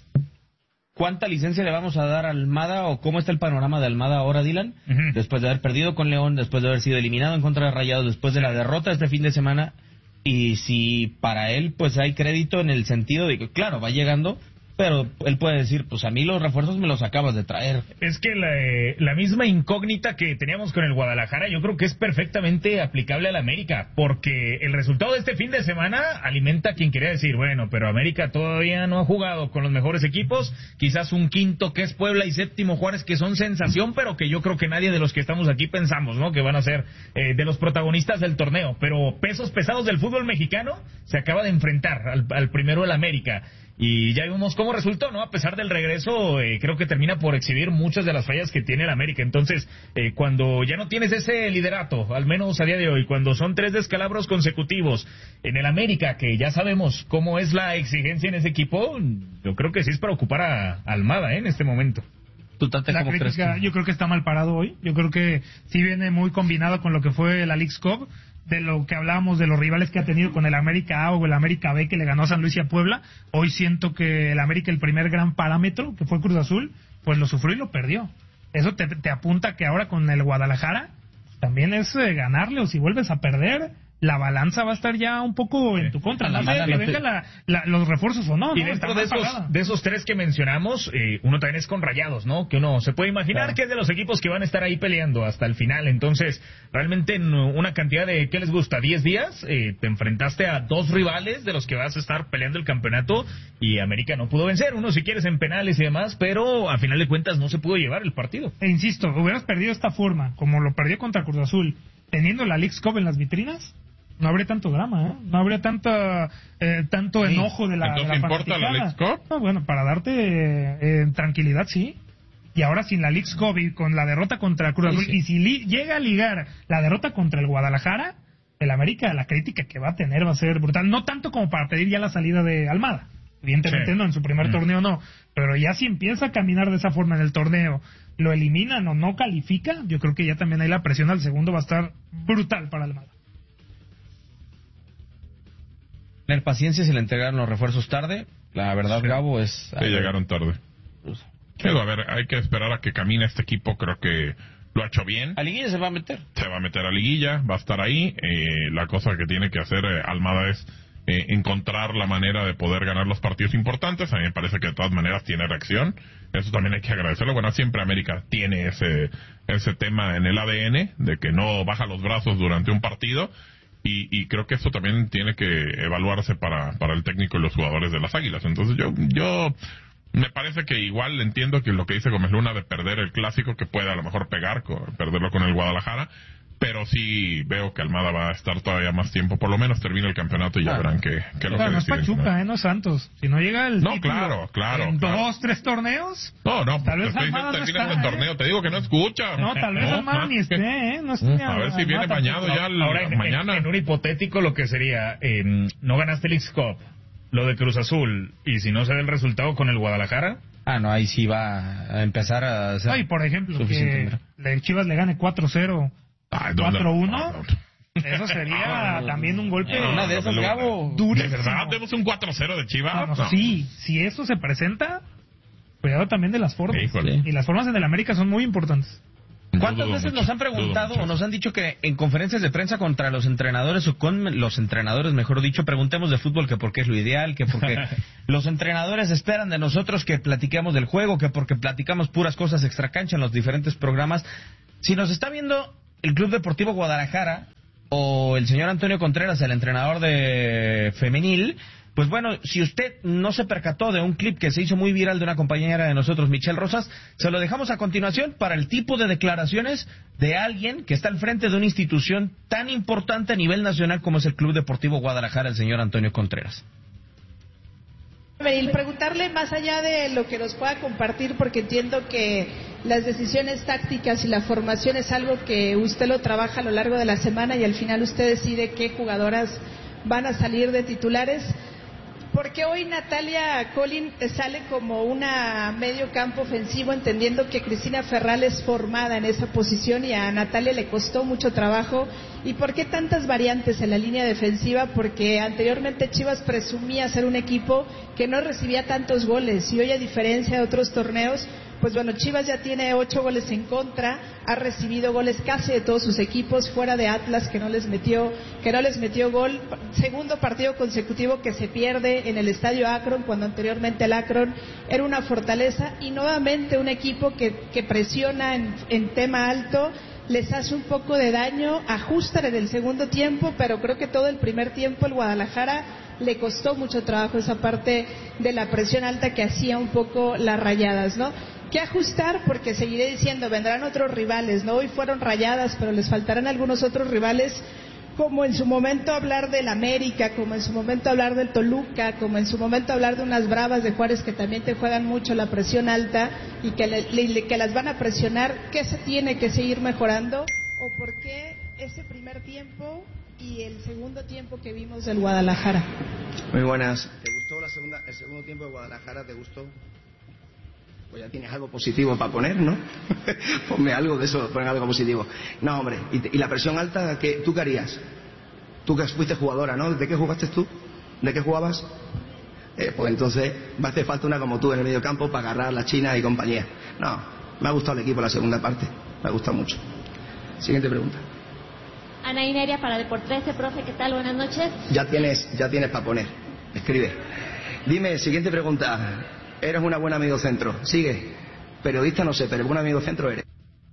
cuánta licencia le vamos a dar a Almada o cómo está el panorama de Almada ahora, Dylan, uh-huh. después de haber perdido con León, después de haber sido eliminado en contra de Rayados, después de la derrota este fin de semana, y si para él pues hay crédito en el sentido de que, claro, va llegando, pero él puede decir, pues a mí los refuerzos me los acabas de traer. Es que la, eh, la misma incógnita que teníamos con el Guadalajara, yo creo que es perfectamente aplicable al América, porque el resultado de este fin de semana alimenta a quien quería decir, bueno, pero América todavía no ha jugado con los mejores equipos, quizás un quinto que es Puebla y séptimo Juárez que son sensación, pero que yo creo que nadie de los que estamos aquí pensamos, ¿no? Que van a ser eh, de los protagonistas del torneo, pero pesos pesados del fútbol mexicano se acaba de enfrentar al, al primero del América. Y ya vimos cómo resultó, ¿no? A pesar del regreso, eh, creo que termina por exhibir muchas de las fallas que tiene el América. Entonces, eh, cuando ya no tienes ese liderato, al menos a día de hoy, cuando son tres descalabros consecutivos en el América, que ya sabemos cómo es la exigencia en ese equipo, yo creo que sí es para ocupar a, a Almada, ¿eh? En este momento. ¿Tú, Tate, la cómo crítica, crees que... yo creo que está mal parado hoy. Yo creo que sí viene muy combinado con lo que fue la Leagues Cup, de lo que hablábamos de los rivales que ha tenido con el América A o el América B que le ganó a San Luis y a Puebla. Hoy siento que el América, el primer gran parámetro, que fue Cruz Azul, pues lo sufrió y lo perdió. Eso te, te apunta que ahora con el Guadalajara también es eh, ganarle, o si vuelves a perder, la balanza va a estar ya un poco en tu contra. No sé que vengan la, la, los refuerzos o no. Y ¿no? dentro de esos, de esos tres que mencionamos, eh, uno también es con Rayados, ¿no? Que uno se puede imaginar claro. que es de los equipos que van a estar ahí peleando hasta el final. Entonces, realmente en una cantidad de, ¿qué les gusta? diez días, eh, te enfrentaste a dos rivales de los que vas a estar peleando el campeonato y América no pudo vencer. Uno si quieres en penales y demás, pero a final de cuentas no se pudo llevar el partido. E insisto, hubieras perdido esta forma, como lo perdió contra Cruz Azul, teniendo la Leagues Cup en las vitrinas, no habría tanto drama, ¿eh? No habría tanta, eh, tanto sí. enojo de la ¿Entonces de la importa la Leagues Cup? No, bueno, para darte eh, tranquilidad, sí. Y ahora sin la Leagues Cup y con la derrota contra Cruz Azul, sí, sí. y si li- llega a ligar la derrota contra el Guadalajara, el América, la crítica que va a tener va a ser brutal. No tanto como para pedir ya la salida de Almada. Evidentemente sí. no, en su primer mm. torneo no. Pero ya si empieza a caminar de esa forma en el torneo, lo eliminan o no califica, yo creo que ya también ahí la presión al segundo va a estar brutal para Almada. Tener paciencia si le entregaron los refuerzos tarde. La verdad, sí. Gabo, es... Sí, llegaron tarde. Pues, Pero, a ver, hay que esperar a que camine este equipo. Creo que lo ha hecho bien. ¿A liguilla se va a meter? Se va a meter a liguilla, va a estar ahí. Eh, la cosa que tiene que hacer eh, Almada es eh, encontrar la manera de poder ganar los partidos importantes. A mí me parece que de todas maneras tiene reacción. Eso también hay que agradecerlo. Bueno, siempre América tiene ese, ese tema en el A D N, de que no baja los brazos durante un partido. Y, y creo que eso también tiene que evaluarse para, para el técnico y los jugadores de las Águilas. Entonces yo yo me parece que igual entiendo que lo que dice Gómez Luna de perder el clásico, que puede a lo mejor pegar, con, perderlo con el Guadalajara, pero sí veo que Almada va a estar todavía más tiempo, por lo menos termina el campeonato y ya verán que, que lo Pero que no es deciden, Pachuca, ¿no? eh, no es Santos. Si no llega el No, título claro, claro, en claro. dos, tres torneos, No, no, tal vez te estoy Almada diciendo, no terminas está, el ¿eh? torneo, te digo que no escucha. No, tal vez No, Almada más ni esté, que- ¿eh? No esté A ver si viene Almada bañado tampoco. ya el- Ahora, en, mañana. en- en un hipotético, lo que sería, eh, no ganaste el X-Cup, lo de Cruz Azul, y si no se da el resultado con el Guadalajara... Ah, no, ahí sí va a empezar a ser No, y por ejemplo, suficiente. que el Chivas le gane cuatro cero, Ay, ¿dónde? cuatro uno, No, no. eso sería también un golpe No, Una de no, esas, no, Gabo. ¿De durísimo. verdad tenemos un cuatro cero de Chivas? No, no, No. sí, si eso se presenta, cuidado también de las formas. Híjole. Y las formas en el América son muy importantes. ¿Cuántas Dudo veces mucho, nos han dudo preguntado mucho. o nos han dicho que en conferencias de prensa contra los entrenadores o con los entrenadores, mejor dicho, preguntemos de fútbol que porque es lo ideal, que porque los entrenadores esperan de nosotros que platiquemos del juego, que porque platicamos puras cosas extracancha en los diferentes programas? Si nos está viendo el Club Deportivo Guadalajara o el señor Antonio Contreras, el entrenador de femenil, pues bueno, si usted no se percató de un clip que se hizo muy viral de una compañera de nosotros, Michelle Rosas, se lo dejamos a continuación para el tipo de declaraciones de alguien que está al frente de una institución tan importante a nivel nacional como es el Club Deportivo Guadalajara, el señor Antonio Contreras. El preguntarle más allá de lo que nos pueda compartir, porque entiendo que las decisiones tácticas y la formación es algo que usted lo trabaja a lo largo de la semana y al final usted decide qué jugadoras van a salir de titulares. Porque hoy Natalia Collin sale como una medio campo ofensivo, entendiendo que Cristina Ferral es formada en esa posición y a Natalia le costó mucho trabajo. ¿Y por qué tantas variantes en la línea defensiva? Porque anteriormente Chivas presumía ser un equipo que no recibía tantos goles y hoy, a diferencia de otros torneos, pues bueno, Chivas ya tiene ocho goles en contra, ha recibido goles casi de todos sus equipos, fuera de Atlas, que no les metió, que no les metió gol. Segundo partido consecutivo que se pierde en el Estadio Akron, cuando anteriormente el Akron era una fortaleza, y nuevamente un equipo que, que presiona en, en tema alto, les hace un poco de daño, ajustan en el segundo tiempo, pero creo que todo el primer tiempo el Guadalajara le costó mucho trabajo esa parte de la presión alta que hacía un poco las Rayadas, ¿no? ¿Qué ajustar? Porque seguiré diciendo, vendrán otros rivales, ¿no? Hoy fueron Rayadas, pero les faltarán algunos otros rivales, como en su momento hablar del América, como en su momento hablar del Toluca, como en su momento hablar de unas Bravas de Juárez que también te juegan mucho la presión alta y que, le, le, que las van a presionar. ¿Qué se tiene que seguir mejorando? ¿O por qué ese primer tiempo y el segundo tiempo que vimos del Guadalajara? Muy buenas. ¿Te gustó la segunda, el segundo tiempo de Guadalajara? ¿Te gustó? Pues ya tienes algo positivo para poner, ¿no? Ponme algo de eso, pon algo positivo. No, hombre, ¿y, te, y la presión alta, ¿qué, tú qué harías? Tú que fuiste jugadora, ¿no? ¿De qué jugaste tú? ¿De qué jugabas? Eh, pues entonces va a hacer falta una como tú en el medio campo para agarrar la China y compañía. No, me ha gustado el equipo la segunda parte, me ha gustado mucho. Siguiente pregunta. Ana Ineria para Deportrece, profe, ¿qué tal? Buenas noches. Ya tienes, ya tienes para poner. Escribe. Dime, siguiente pregunta. Eres una buena mediocentro. Sigue. Periodista no sé, pero buena mediocentro eres.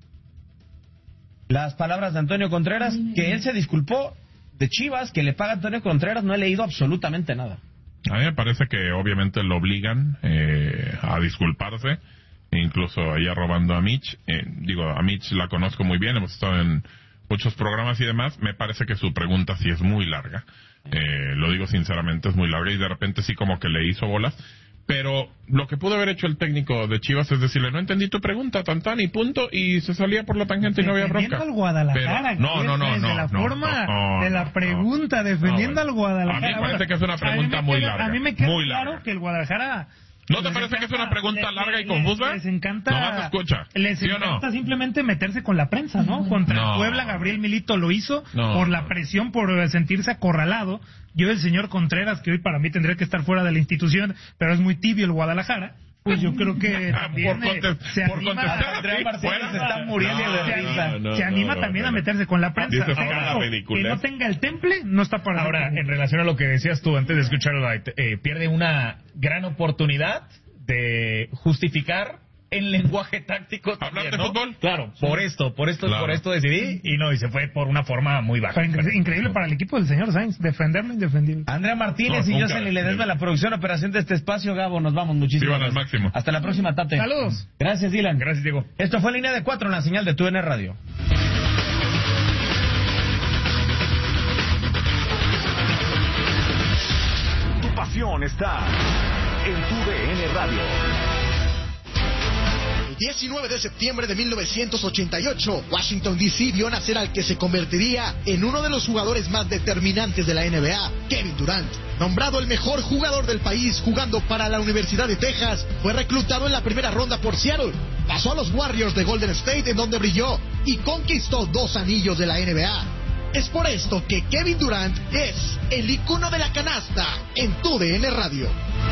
Las palabras de Antonio Contreras, que él se disculpó de Chivas, que le paga Antonio Contreras, no he leído absolutamente nada. A mí me parece que obviamente lo obligan eh, a disculparse, incluso ella robando a Mitch. Eh, digo, a Mitch la conozco muy bien, hemos estado en muchos programas y demás. Me parece que su pregunta sí es muy larga. Eh, lo digo sinceramente, es muy larga y de repente sí como que le hizo bolas. Pero lo que pudo haber hecho el técnico de Chivas es decirle, no entendí tu pregunta, tan tan y punto, y se salía por la tangente y no había bronca. Defendiendo al Guadalajara. Pero, no, no, no, no. De la no, forma no, no, de la no, pregunta, defendiendo no, al Guadalajara. A mí me parece que es una pregunta muy larga. A mí me queda muy claro larga. que el Guadalajara... ¿No te parece que es una pregunta larga y confusa? Les encanta... No más escucha. Les ¿Sí o encanta no? simplemente meterse con la prensa, ¿no? Contra No. el Puebla, Gabriel Milito lo hizo No. por la presión, por sentirse acorralado. Yo, el señor Contreras, que hoy para mí tendría que estar fuera de la institución, pero es muy tibio el Guadalajara, pues yo creo que también Por contest- eh, se por anima... contestar, Andrea sí, Martínez fuera. se está muriendo No, de no, risa. no, no, se anima no, también no, a no. meterse con la prensa. Dice fuera Ojo, ridiculez. que no tenga el temple, no está para... Ahora, en relación a lo que decías tú antes de escuchar Light, eh, pierde una gran oportunidad de justificar en lenguaje táctico también, ¿Hablar de ¿no? fútbol? Claro, por esto, por esto, Claro. por esto decidí, y no, y se fue por una forma muy baja. Pero incre- increíble para el equipo del señor Sainz, defender lo indefendible. Andrea Martínez No, y nunca. Jocelyn Ledesma, la producción, operación de este espacio. Gabo, nos vamos muchísimo. Vivan al máximo. Hasta la próxima, Tate. Saludos. Gracias, Dylan. Gracias, Diego. Esto fue Línea de Cuatro en la señal de Tu N Radio. información está en tu D N Radio. El diecinueve de septiembre de mil novecientos ochenta y ocho, Washington D C vio nacer al que se convertiría en uno de los jugadores más determinantes de la N B A, Kevin Durant. Nombrado el mejor jugador del país jugando para la Universidad de Texas, fue reclutado en la primera ronda por Seattle. Pasó a los Warriors de Golden State, en donde brilló y conquistó dos anillos de la N B A. Es por esto que Kevin Durant es el icono de la canasta en tu D N Radio.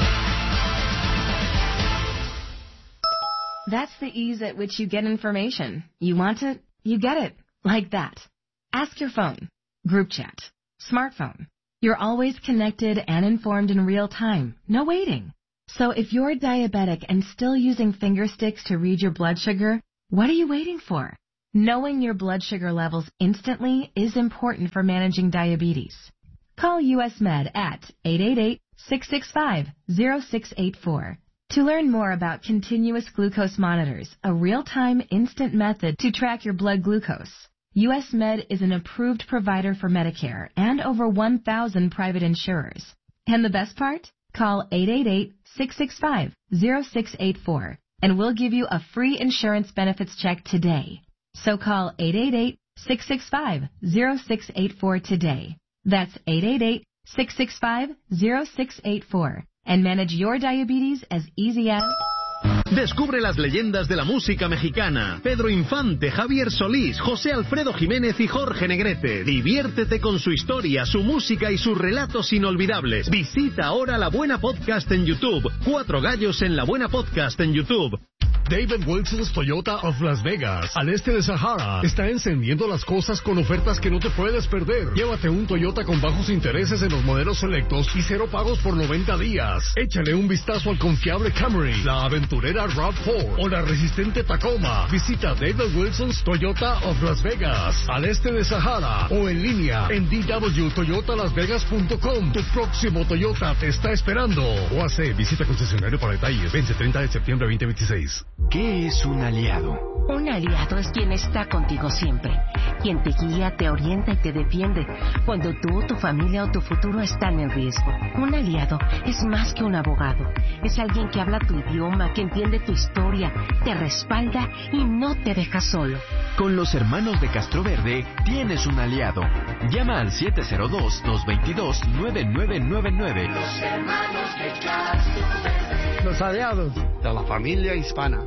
That's the ease at which you get information. You want it, you get it. Like that. Ask your phone. Group chat. Smartphone. You're always connected and informed in real time. No waiting. So if you're diabetic and still using finger sticks to read your blood sugar, what are you waiting for? Knowing your blood sugar levels instantly is important for managing diabetes. Call U S Med at eight eight eight, six six five, zero six eight four. To learn more about continuous glucose monitors, a real-time instant method to track your blood glucose, U S Med is an approved provider for Medicare and over one thousand private insurers. And the best part? Call eight eight eight, six six five, zero six eight four and we'll give you a free insurance benefits check today. So call eight eight eight, six six five, zero six eight four today. That's eight eight eight, six six five, zero six eight four. And manage your diabetes as easy as... Descubre las leyendas de la música mexicana. Pedro Infante, Javier Solís, José Alfredo Jiménez y Jorge Negrete. Diviértete con su historia, su música y sus relatos inolvidables. Visita ahora La Buena Podcast en YouTube. Cuatro Gallos en La Buena Podcast en YouTube. David Wilson's Toyota of Las Vegas, al este de Sahara, está encendiendo las cosas con ofertas que no te puedes perder. Llévate un Toyota con bajos intereses en los modelos selectos y cero pagos por noventa días. Échale un vistazo al confiable Camry, la aventurera RAV cuatro o la resistente Tacoma. Visita David Wilson's Toyota of Las Vegas, al este de Sahara, o en línea en d w toyota las vegas punto com. Tu próximo Toyota te está esperando. O hace visita concesionario para detalles. Vence treinta de septiembre de veinte veintiséis. ¿Qué es un aliado? Un aliado es quien está contigo siempre, quien te guía, te orienta y te defiende cuando tú, tu familia o tu futuro están en riesgo. Un aliado es más que un abogado, es alguien que habla tu idioma, que entiende tu historia, te respalda y no te deja solo. Con los hermanos de Castroverde tienes un aliado. Llama al siete cero dos, dos dos dos, nueve nueve nueve nueve. Los hermanos de Castroverde. Los aliados de la familia hispana.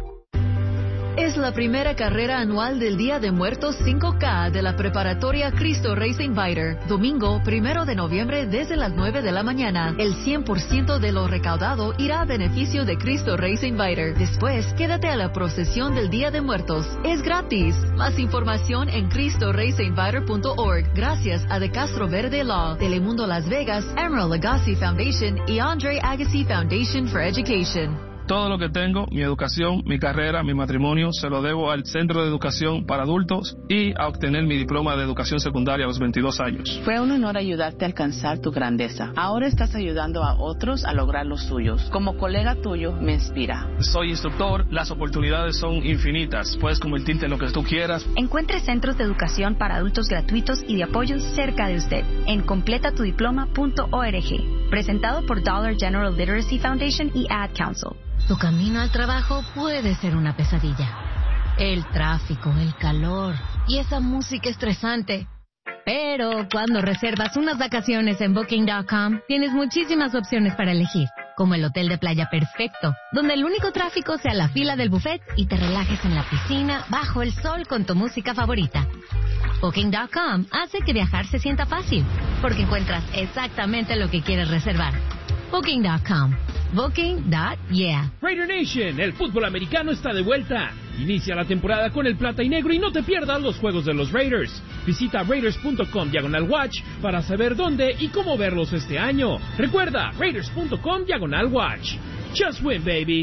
Es la primera carrera anual del Día de Muertos cinco K de la preparatoria Cristo Racing Fighter. Domingo, primero de noviembre, desde las nueve de la mañana. El cien por ciento de lo recaudado irá a beneficio de Cristo Racing Fighter. Después, quédate a la procesión del Día de Muertos. Es gratis. Más información en cristo racing fighter punto org. Gracias a De Castro Verde Law, Telemundo Las Vegas, Emerald Agassi Foundation y Andre Agassi Foundation for Education. Todo lo que tengo, mi educación, mi carrera, mi matrimonio, se lo debo al Centro de Educación para Adultos y a obtener mi diploma de educación secundaria a los veintidós años. Fue un honor ayudarte a alcanzar tu grandeza. Ahora estás ayudando a otros a lograr los suyos. Como colega tuyo, me inspira. Soy instructor, las oportunidades son infinitas. Puedes convertirte en lo que tú quieras. Encuentre centros de educación para adultos gratuitos y de apoyo cerca de usted en completa tu diploma punto org. Presentado por Dollar General Literacy Foundation y Ad Council. Tu camino al trabajo puede ser una pesadilla. El tráfico, el calor y esa música estresante. Pero cuando reservas unas vacaciones en booking punto com, tienes muchísimas opciones para elegir, como el hotel de playa perfecto, donde el único tráfico sea la fila del buffet y te relajes en la piscina bajo el sol con tu música favorita. booking punto com hace que viajar se sienta fácil, porque encuentras exactamente lo que quieres reservar. booking punto com. Booking. Yeah. Raider Nation, el fútbol americano está de vuelta. Inicia la temporada con el plata y negro y no te pierdas los juegos de los Raiders. Visita raiders punto com diagonal watch para saber dónde y cómo verlos este año. Recuerda, raiders punto com diagonal watch. Just win, baby. Para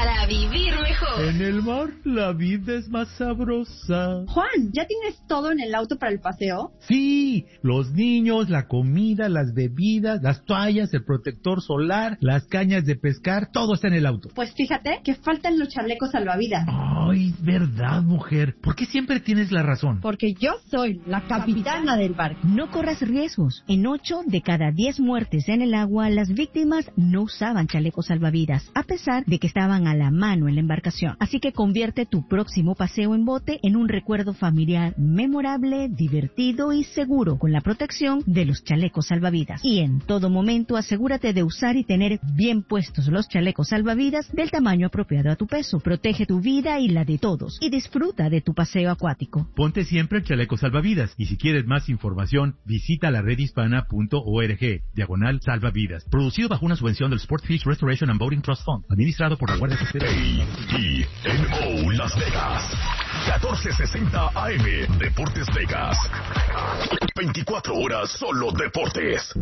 para vivir mejor. En el mar la vida es más sabrosa. Juan, ¿ya tienes todo en el auto para el paseo? Sí, los niños, la comida, las bebidas, las toallas, el protector solar, las cañas de pescar, todo está en el auto. Pues fíjate que faltan los chalecos salvavidas. Ay, verdad, mujer. ¿Por qué siempre tienes la razón? Porque yo soy la capitana del barco. No corras riesgos. En ocho de cada diez muertes en el agua, las víctimas no usaban chalecos salvavidas, a pesar de que estaban a la mano en la embarcación. Así que convierte tu próximo paseo en bote en un recuerdo familiar memorable, divertido y seguro, con la protección de los chalecos salvavidas. Y en todo momento asegúrate de usar y tener bien puestos los chalecos salvavidas del tamaño apropiado a tu peso. Protege tu vida y la de todos y disfruta de tu paseo acuático. Ponte siempre el chaleco salvavidas y si quieres más información, visita la red hispana punto org, diagonal salvavidas. Producido bajo una subvención del Sportfish Restoration and Boating Trust Fund, administrado por la Guardia Costera. A T N O Las Vegas, catorce sesenta A M, Deportes Vegas. veinticuatro horas solo deportes.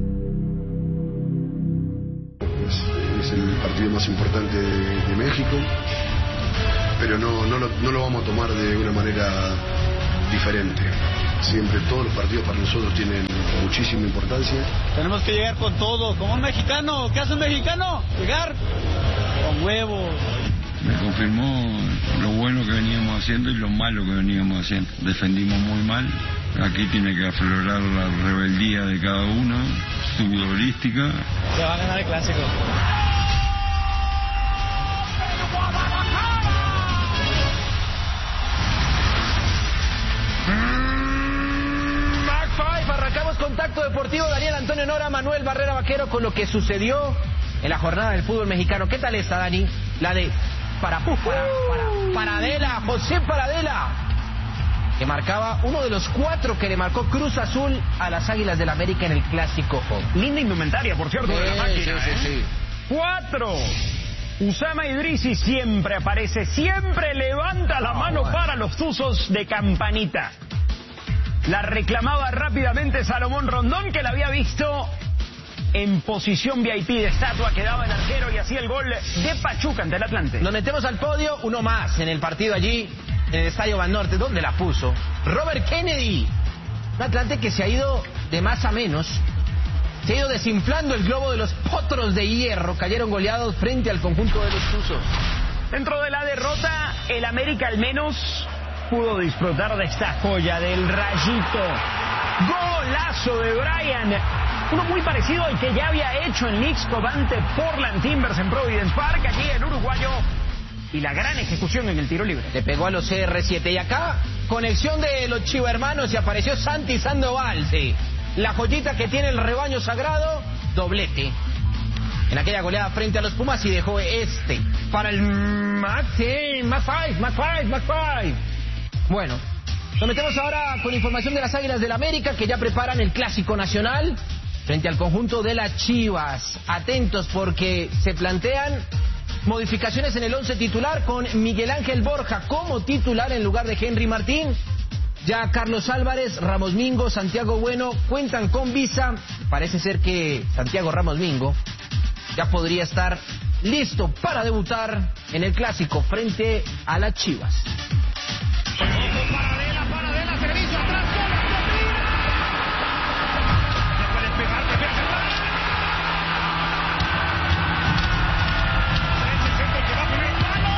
Es, es el partido más importante de, de México, pero no, no, lo, no lo vamos a tomar de una manera diferente. Siempre todos los partidos para nosotros tienen muchísima importancia. Tenemos que llegar con todo, como un mexicano. ¿Qué hace un mexicano? Llegar con huevos. Me confirmó lo bueno que veníamos haciendo y lo malo que veníamos haciendo. Defendimos muy mal. Aquí tiene que aflorar la rebeldía de cada uno, su futbolística. Se va a ganar el clásico. Arrancamos Contacto Deportivo. Daniel Antonio Nora, Manuel Barrera Vaquero, con lo que sucedió en la jornada del fútbol mexicano. ¿Qué tal está, Dani? La de para, para, para Paradela, José Paradela, que marcaba uno de los cuatro que le marcó Cruz Azul a las Águilas del América en el Clásico. Linda indumentaria, por cierto, sí, de la máquina. Sí, sí, ¿eh? sí. Cuatro. Usama Idrisi siempre aparece, siempre levanta la oh, mano bueno. para los tuzos de Campanita. La reclamaba rápidamente Salomón Rondón, que la había visto en posición V I P de estatua, quedaba el arquero y hacía el gol de Pachuca ante el Atlante. Nos metemos al podio, uno más en el partido allí, en el Estadio Banorte. ¿Dónde la puso? Robert Kennedy. Un Atlante que se ha ido de más a menos. Se ha ido desinflando el globo de los Potros de Hierro. Cayeron goleados frente al conjunto de los Tuzos. Dentro de la derrota, el América al menos pudo disfrutar de esta joya del Rayito. Golazo de Brian. Uno muy parecido al que ya había hecho en Lixco ante Portland Timbers en Providence Park, allí en uruguayo. Y la gran ejecución en el tiro libre. Le pegó a los C R siete. Y acá, conexión de los chivermanos y apareció Santi Sandoval. Sí. La joyita que tiene el rebaño sagrado, doblete. En aquella goleada frente a los Pumas y dejó este para el Max, sí, Max Five, Max Five, Max Five. Bueno, nos metemos ahora con información de las Águilas del América, que ya preparan el Clásico Nacional frente al conjunto de las Chivas. Atentos porque se plantean modificaciones en el once titular con Miguel Ángel Borja como titular en lugar de Henry Martín. Ya Carlos Álvarez, Ramos Mingo, Santiago Bueno cuentan con visa. Parece ser que Santiago Ramos Mingo ya podría estar listo para debutar en el Clásico frente a las Chivas. Paradela, Paradela, servicio atrás, gol, se puede pegar, se puede pegar. Ese centro que va a primer palo.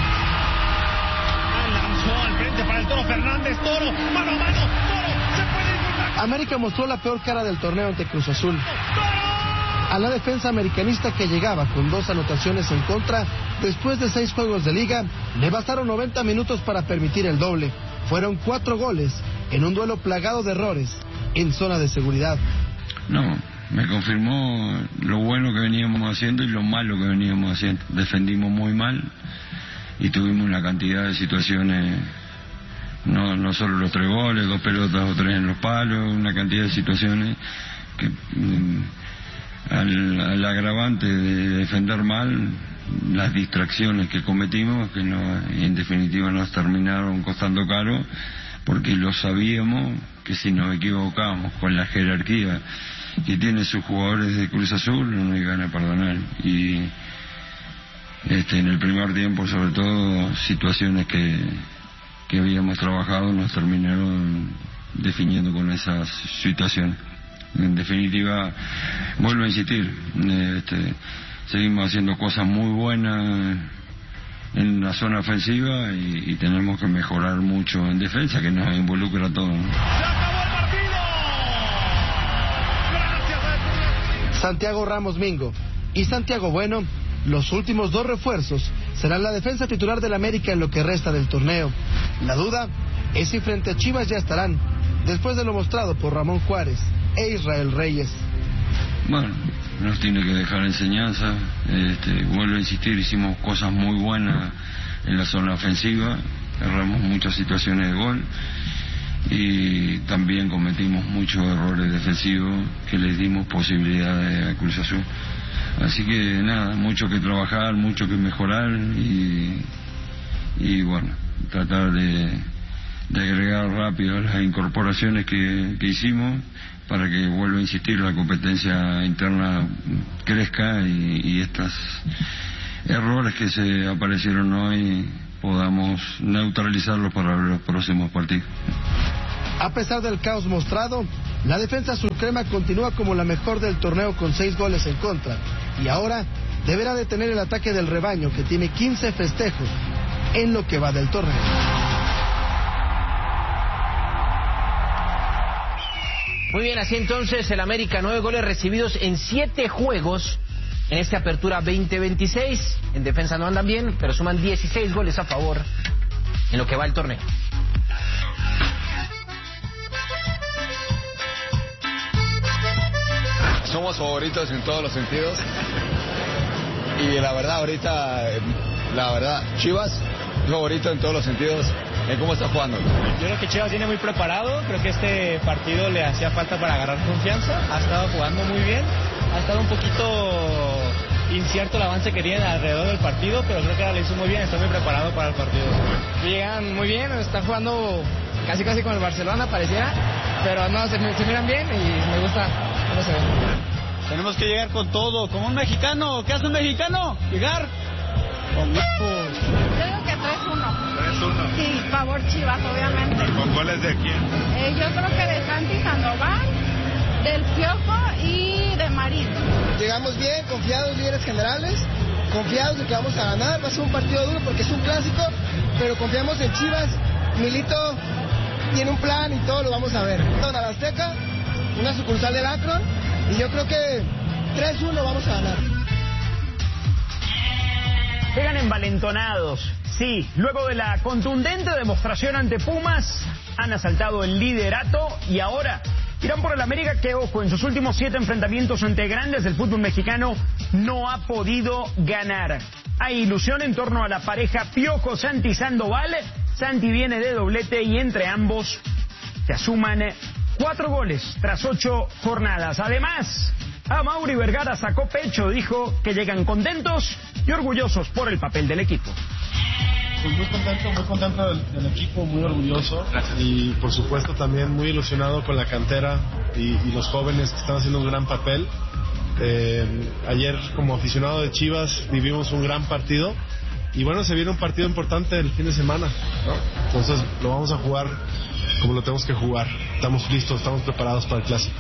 Lanzó al frente para el Toro Fernández, Toro, mano a mano, Toro, se puede disfrutar. América mostró la peor cara del torneo ante Cruz Azul. A la defensa americanista, que llegaba con dos anotaciones en contra, después de seis juegos de liga, le bastaron noventa minutos para permitir el doble. Fueron cuatro goles en un duelo plagado de errores en zona de seguridad. No, me confirmó lo bueno que veníamos haciendo y lo malo que veníamos haciendo. Defendimos muy mal y tuvimos una cantidad de situaciones, no, no solo los tres goles, dos pelotas o tres en los palos, una cantidad de situaciones que... Mm, Al, al agravante de defender mal, las distracciones que cometimos, que no, en definitiva nos terminaron costando caro, porque lo sabíamos que si nos equivocábamos con la jerarquía que tienen sus jugadores de Cruz Azul, no nos iban a perdonar. Y Este, en el primer tiempo, sobre todo, situaciones que, que habíamos trabajado nos terminaron definiendo con esas situaciones. En definitiva, vuelvo a insistir, este, seguimos haciendo cosas muy buenas en la zona ofensiva y, y tenemos que mejorar mucho en defensa, que nos involucra a todos, ¿no? Santiago Ramos Mingo y Santiago Bueno, los últimos dos refuerzos, serán la defensa titular del América en lo que resta del torneo. La duda es si frente a Chivas ya estarán, después de lo mostrado por Ramón Juárez e Israel Reyes. Bueno, nos tiene que dejar enseñanza. Este, vuelvo a insistir, hicimos cosas muy buenas en la zona ofensiva, erramos muchas situaciones de gol y también cometimos muchos errores defensivos que les dimos posibilidades a Cruz Azul. Así que nada, mucho que trabajar, mucho que mejorar y, y bueno, tratar de, de agregar rápido las incorporaciones que, que hicimos para que, vuelva a insistir, la competencia interna crezca y, y estos errores que se aparecieron hoy podamos neutralizarlos para los próximos partidos. A pesar del caos mostrado, la defensa azulcrema continúa como la mejor del torneo con seis goles en contra y ahora deberá detener el ataque del rebaño, que tiene quince festejos en lo que va del torneo. Muy bien, así entonces el América, nueve goles recibidos en siete juegos en esta apertura veinte veintiséis. En defensa no andan bien, pero suman dieciséis goles a favor en lo que va el torneo. Somos favoritos en todos los sentidos y la verdad ahorita, la verdad, Chivas es favorito en todos los sentidos en cómo está jugando. Yo creo que Chivas viene muy preparado, creo que este partido le hacía falta para agarrar confianza, ha estado jugando muy bien, ha estado un poquito incierto el avance que tiene alrededor del partido, pero creo que ahora lo hizo muy bien, está muy preparado para el partido. Llegan muy bien, están jugando casi casi con el Barcelona pareciera, pero no, se, se miran bien y me gusta cómo se ven. Tenemos que llegar con todo, como un mexicano. ¿Qué hace un mexicano? Llegar con Yo creo que tres uno. tres uno. Sí, favor Chivas, obviamente. ¿Con goles de quién? Eh, yo creo que de Santi Sandoval, del Piojo y de Marín. Llegamos bien, confiados, líderes generales, confiados de que vamos a ganar. Va a ser un partido duro porque es un clásico, pero confiamos en Chivas. Milito tiene un plan y todo lo vamos a ver. En la Azteca, una sucursal del Akron, y yo creo que tres uno vamos a ganar. Llegan envalentonados. Sí, luego de la contundente demostración ante Pumas, han asaltado el liderato y ahora irán por el América, que, ojo, en sus últimos siete enfrentamientos ante grandes del fútbol mexicano no ha podido ganar. Hay ilusión en torno a la pareja Piojo-Santi Sandoval. Santi viene de doblete y entre ambos se asuman cuatro goles tras ocho jornadas. Además, Amaury Vergara sacó pecho, dijo que llegan contentos y orgullosos por el papel del equipo. Pues muy contento, muy contento del, del equipo, muy orgulloso. Gracias. Y por supuesto también muy ilusionado con la cantera y, y los jóvenes que están haciendo un gran papel. Eh, ayer, como aficionado de Chivas, vivimos un gran partido y bueno, se viene un partido importante el fin de semana, ¿no? Entonces lo vamos a jugar como lo tenemos que jugar. Estamos listos, estamos preparados para el clásico.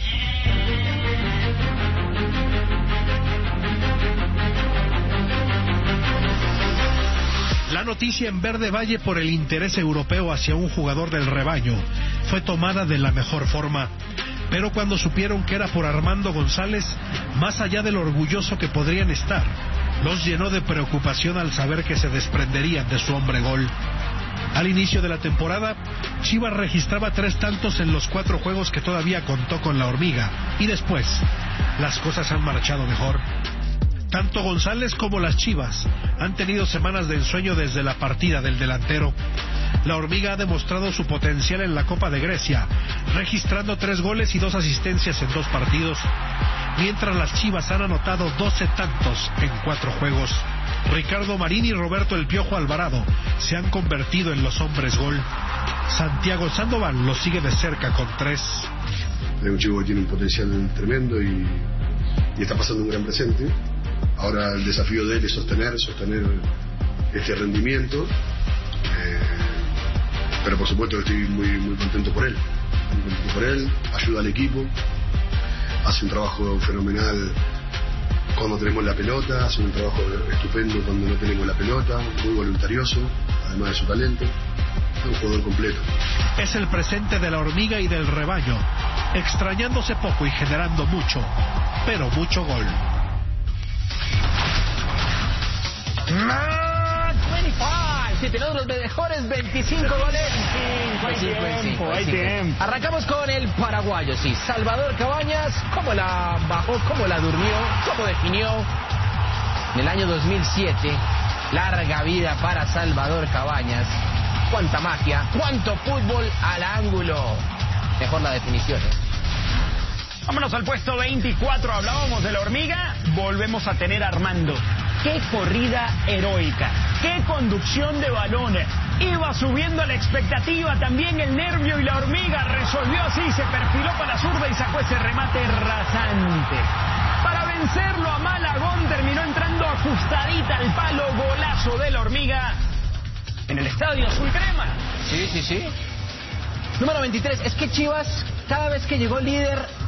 La noticia en Verde Valle por el interés europeo hacia un jugador del rebaño fue tomada de la mejor forma. Pero cuando supieron que era por Armando González, más allá de lo orgulloso que podrían estar, los llenó de preocupación al saber que se desprenderían de su hombre gol. Al inicio de la temporada, Chivas registraba tres tantos en los cuatro juegos que todavía contó con la Hormiga, y después, las cosas han marchado mejor. Tanto González como las Chivas han tenido semanas de ensueño desde la partida del delantero. La Hormiga ha demostrado su potencial en la Copa de Grecia, registrando tres goles y dos asistencias en dos partidos, mientras las Chivas han anotado doce tantos en cuatro juegos. Ricardo Marín y Roberto El Piojo Alvarado se han convertido en los hombres gol. Santiago Sandoval lo sigue de cerca con tres. Es un chico que tiene un potencial tremendo y, y está pasando un gran presente. Ahora el desafío de él es sostener, sostener este rendimiento. Eh, pero por supuesto que estoy muy, muy contento por él. Muy contento por él, ayuda al equipo, hace un trabajo fenomenal cuando tenemos la pelota, hace un trabajo estupendo cuando no tenemos la pelota, muy voluntarioso, además de su talento. Es un jugador completo. Es el presente de la hormiga y del rebaño, extrañándose poco y generando mucho, pero mucho gol. Si tenemos los mejores veinticinco goles. Hay tiempo, hay tiempo. Arrancamos con el paraguayo, sí. Salvador Cabañas, cómo la bajó, cómo la durmió, cómo definió. En el año dos mil siete, larga vida para Salvador Cabañas. Cuánta magia, cuánto fútbol al ángulo. Mejor la definición, ¿eh? Vámonos al puesto veinticuatro. Hablábamos de la hormiga, volvemos a tener a Armando. ¡Qué corrida heroica! ¡Qué conducción de balón! Iba subiendo la expectativa, también el nervio, y la hormiga resolvió así, se perfiló para la zurda y sacó ese remate rasante. Para vencerlo a Malagón, terminó entrando ajustadita al palo. Golazo de la hormiga en el estadio Azul Crema. Sí, sí, sí. Número veintitrés. Es que Chivas, cada vez que llegó líder,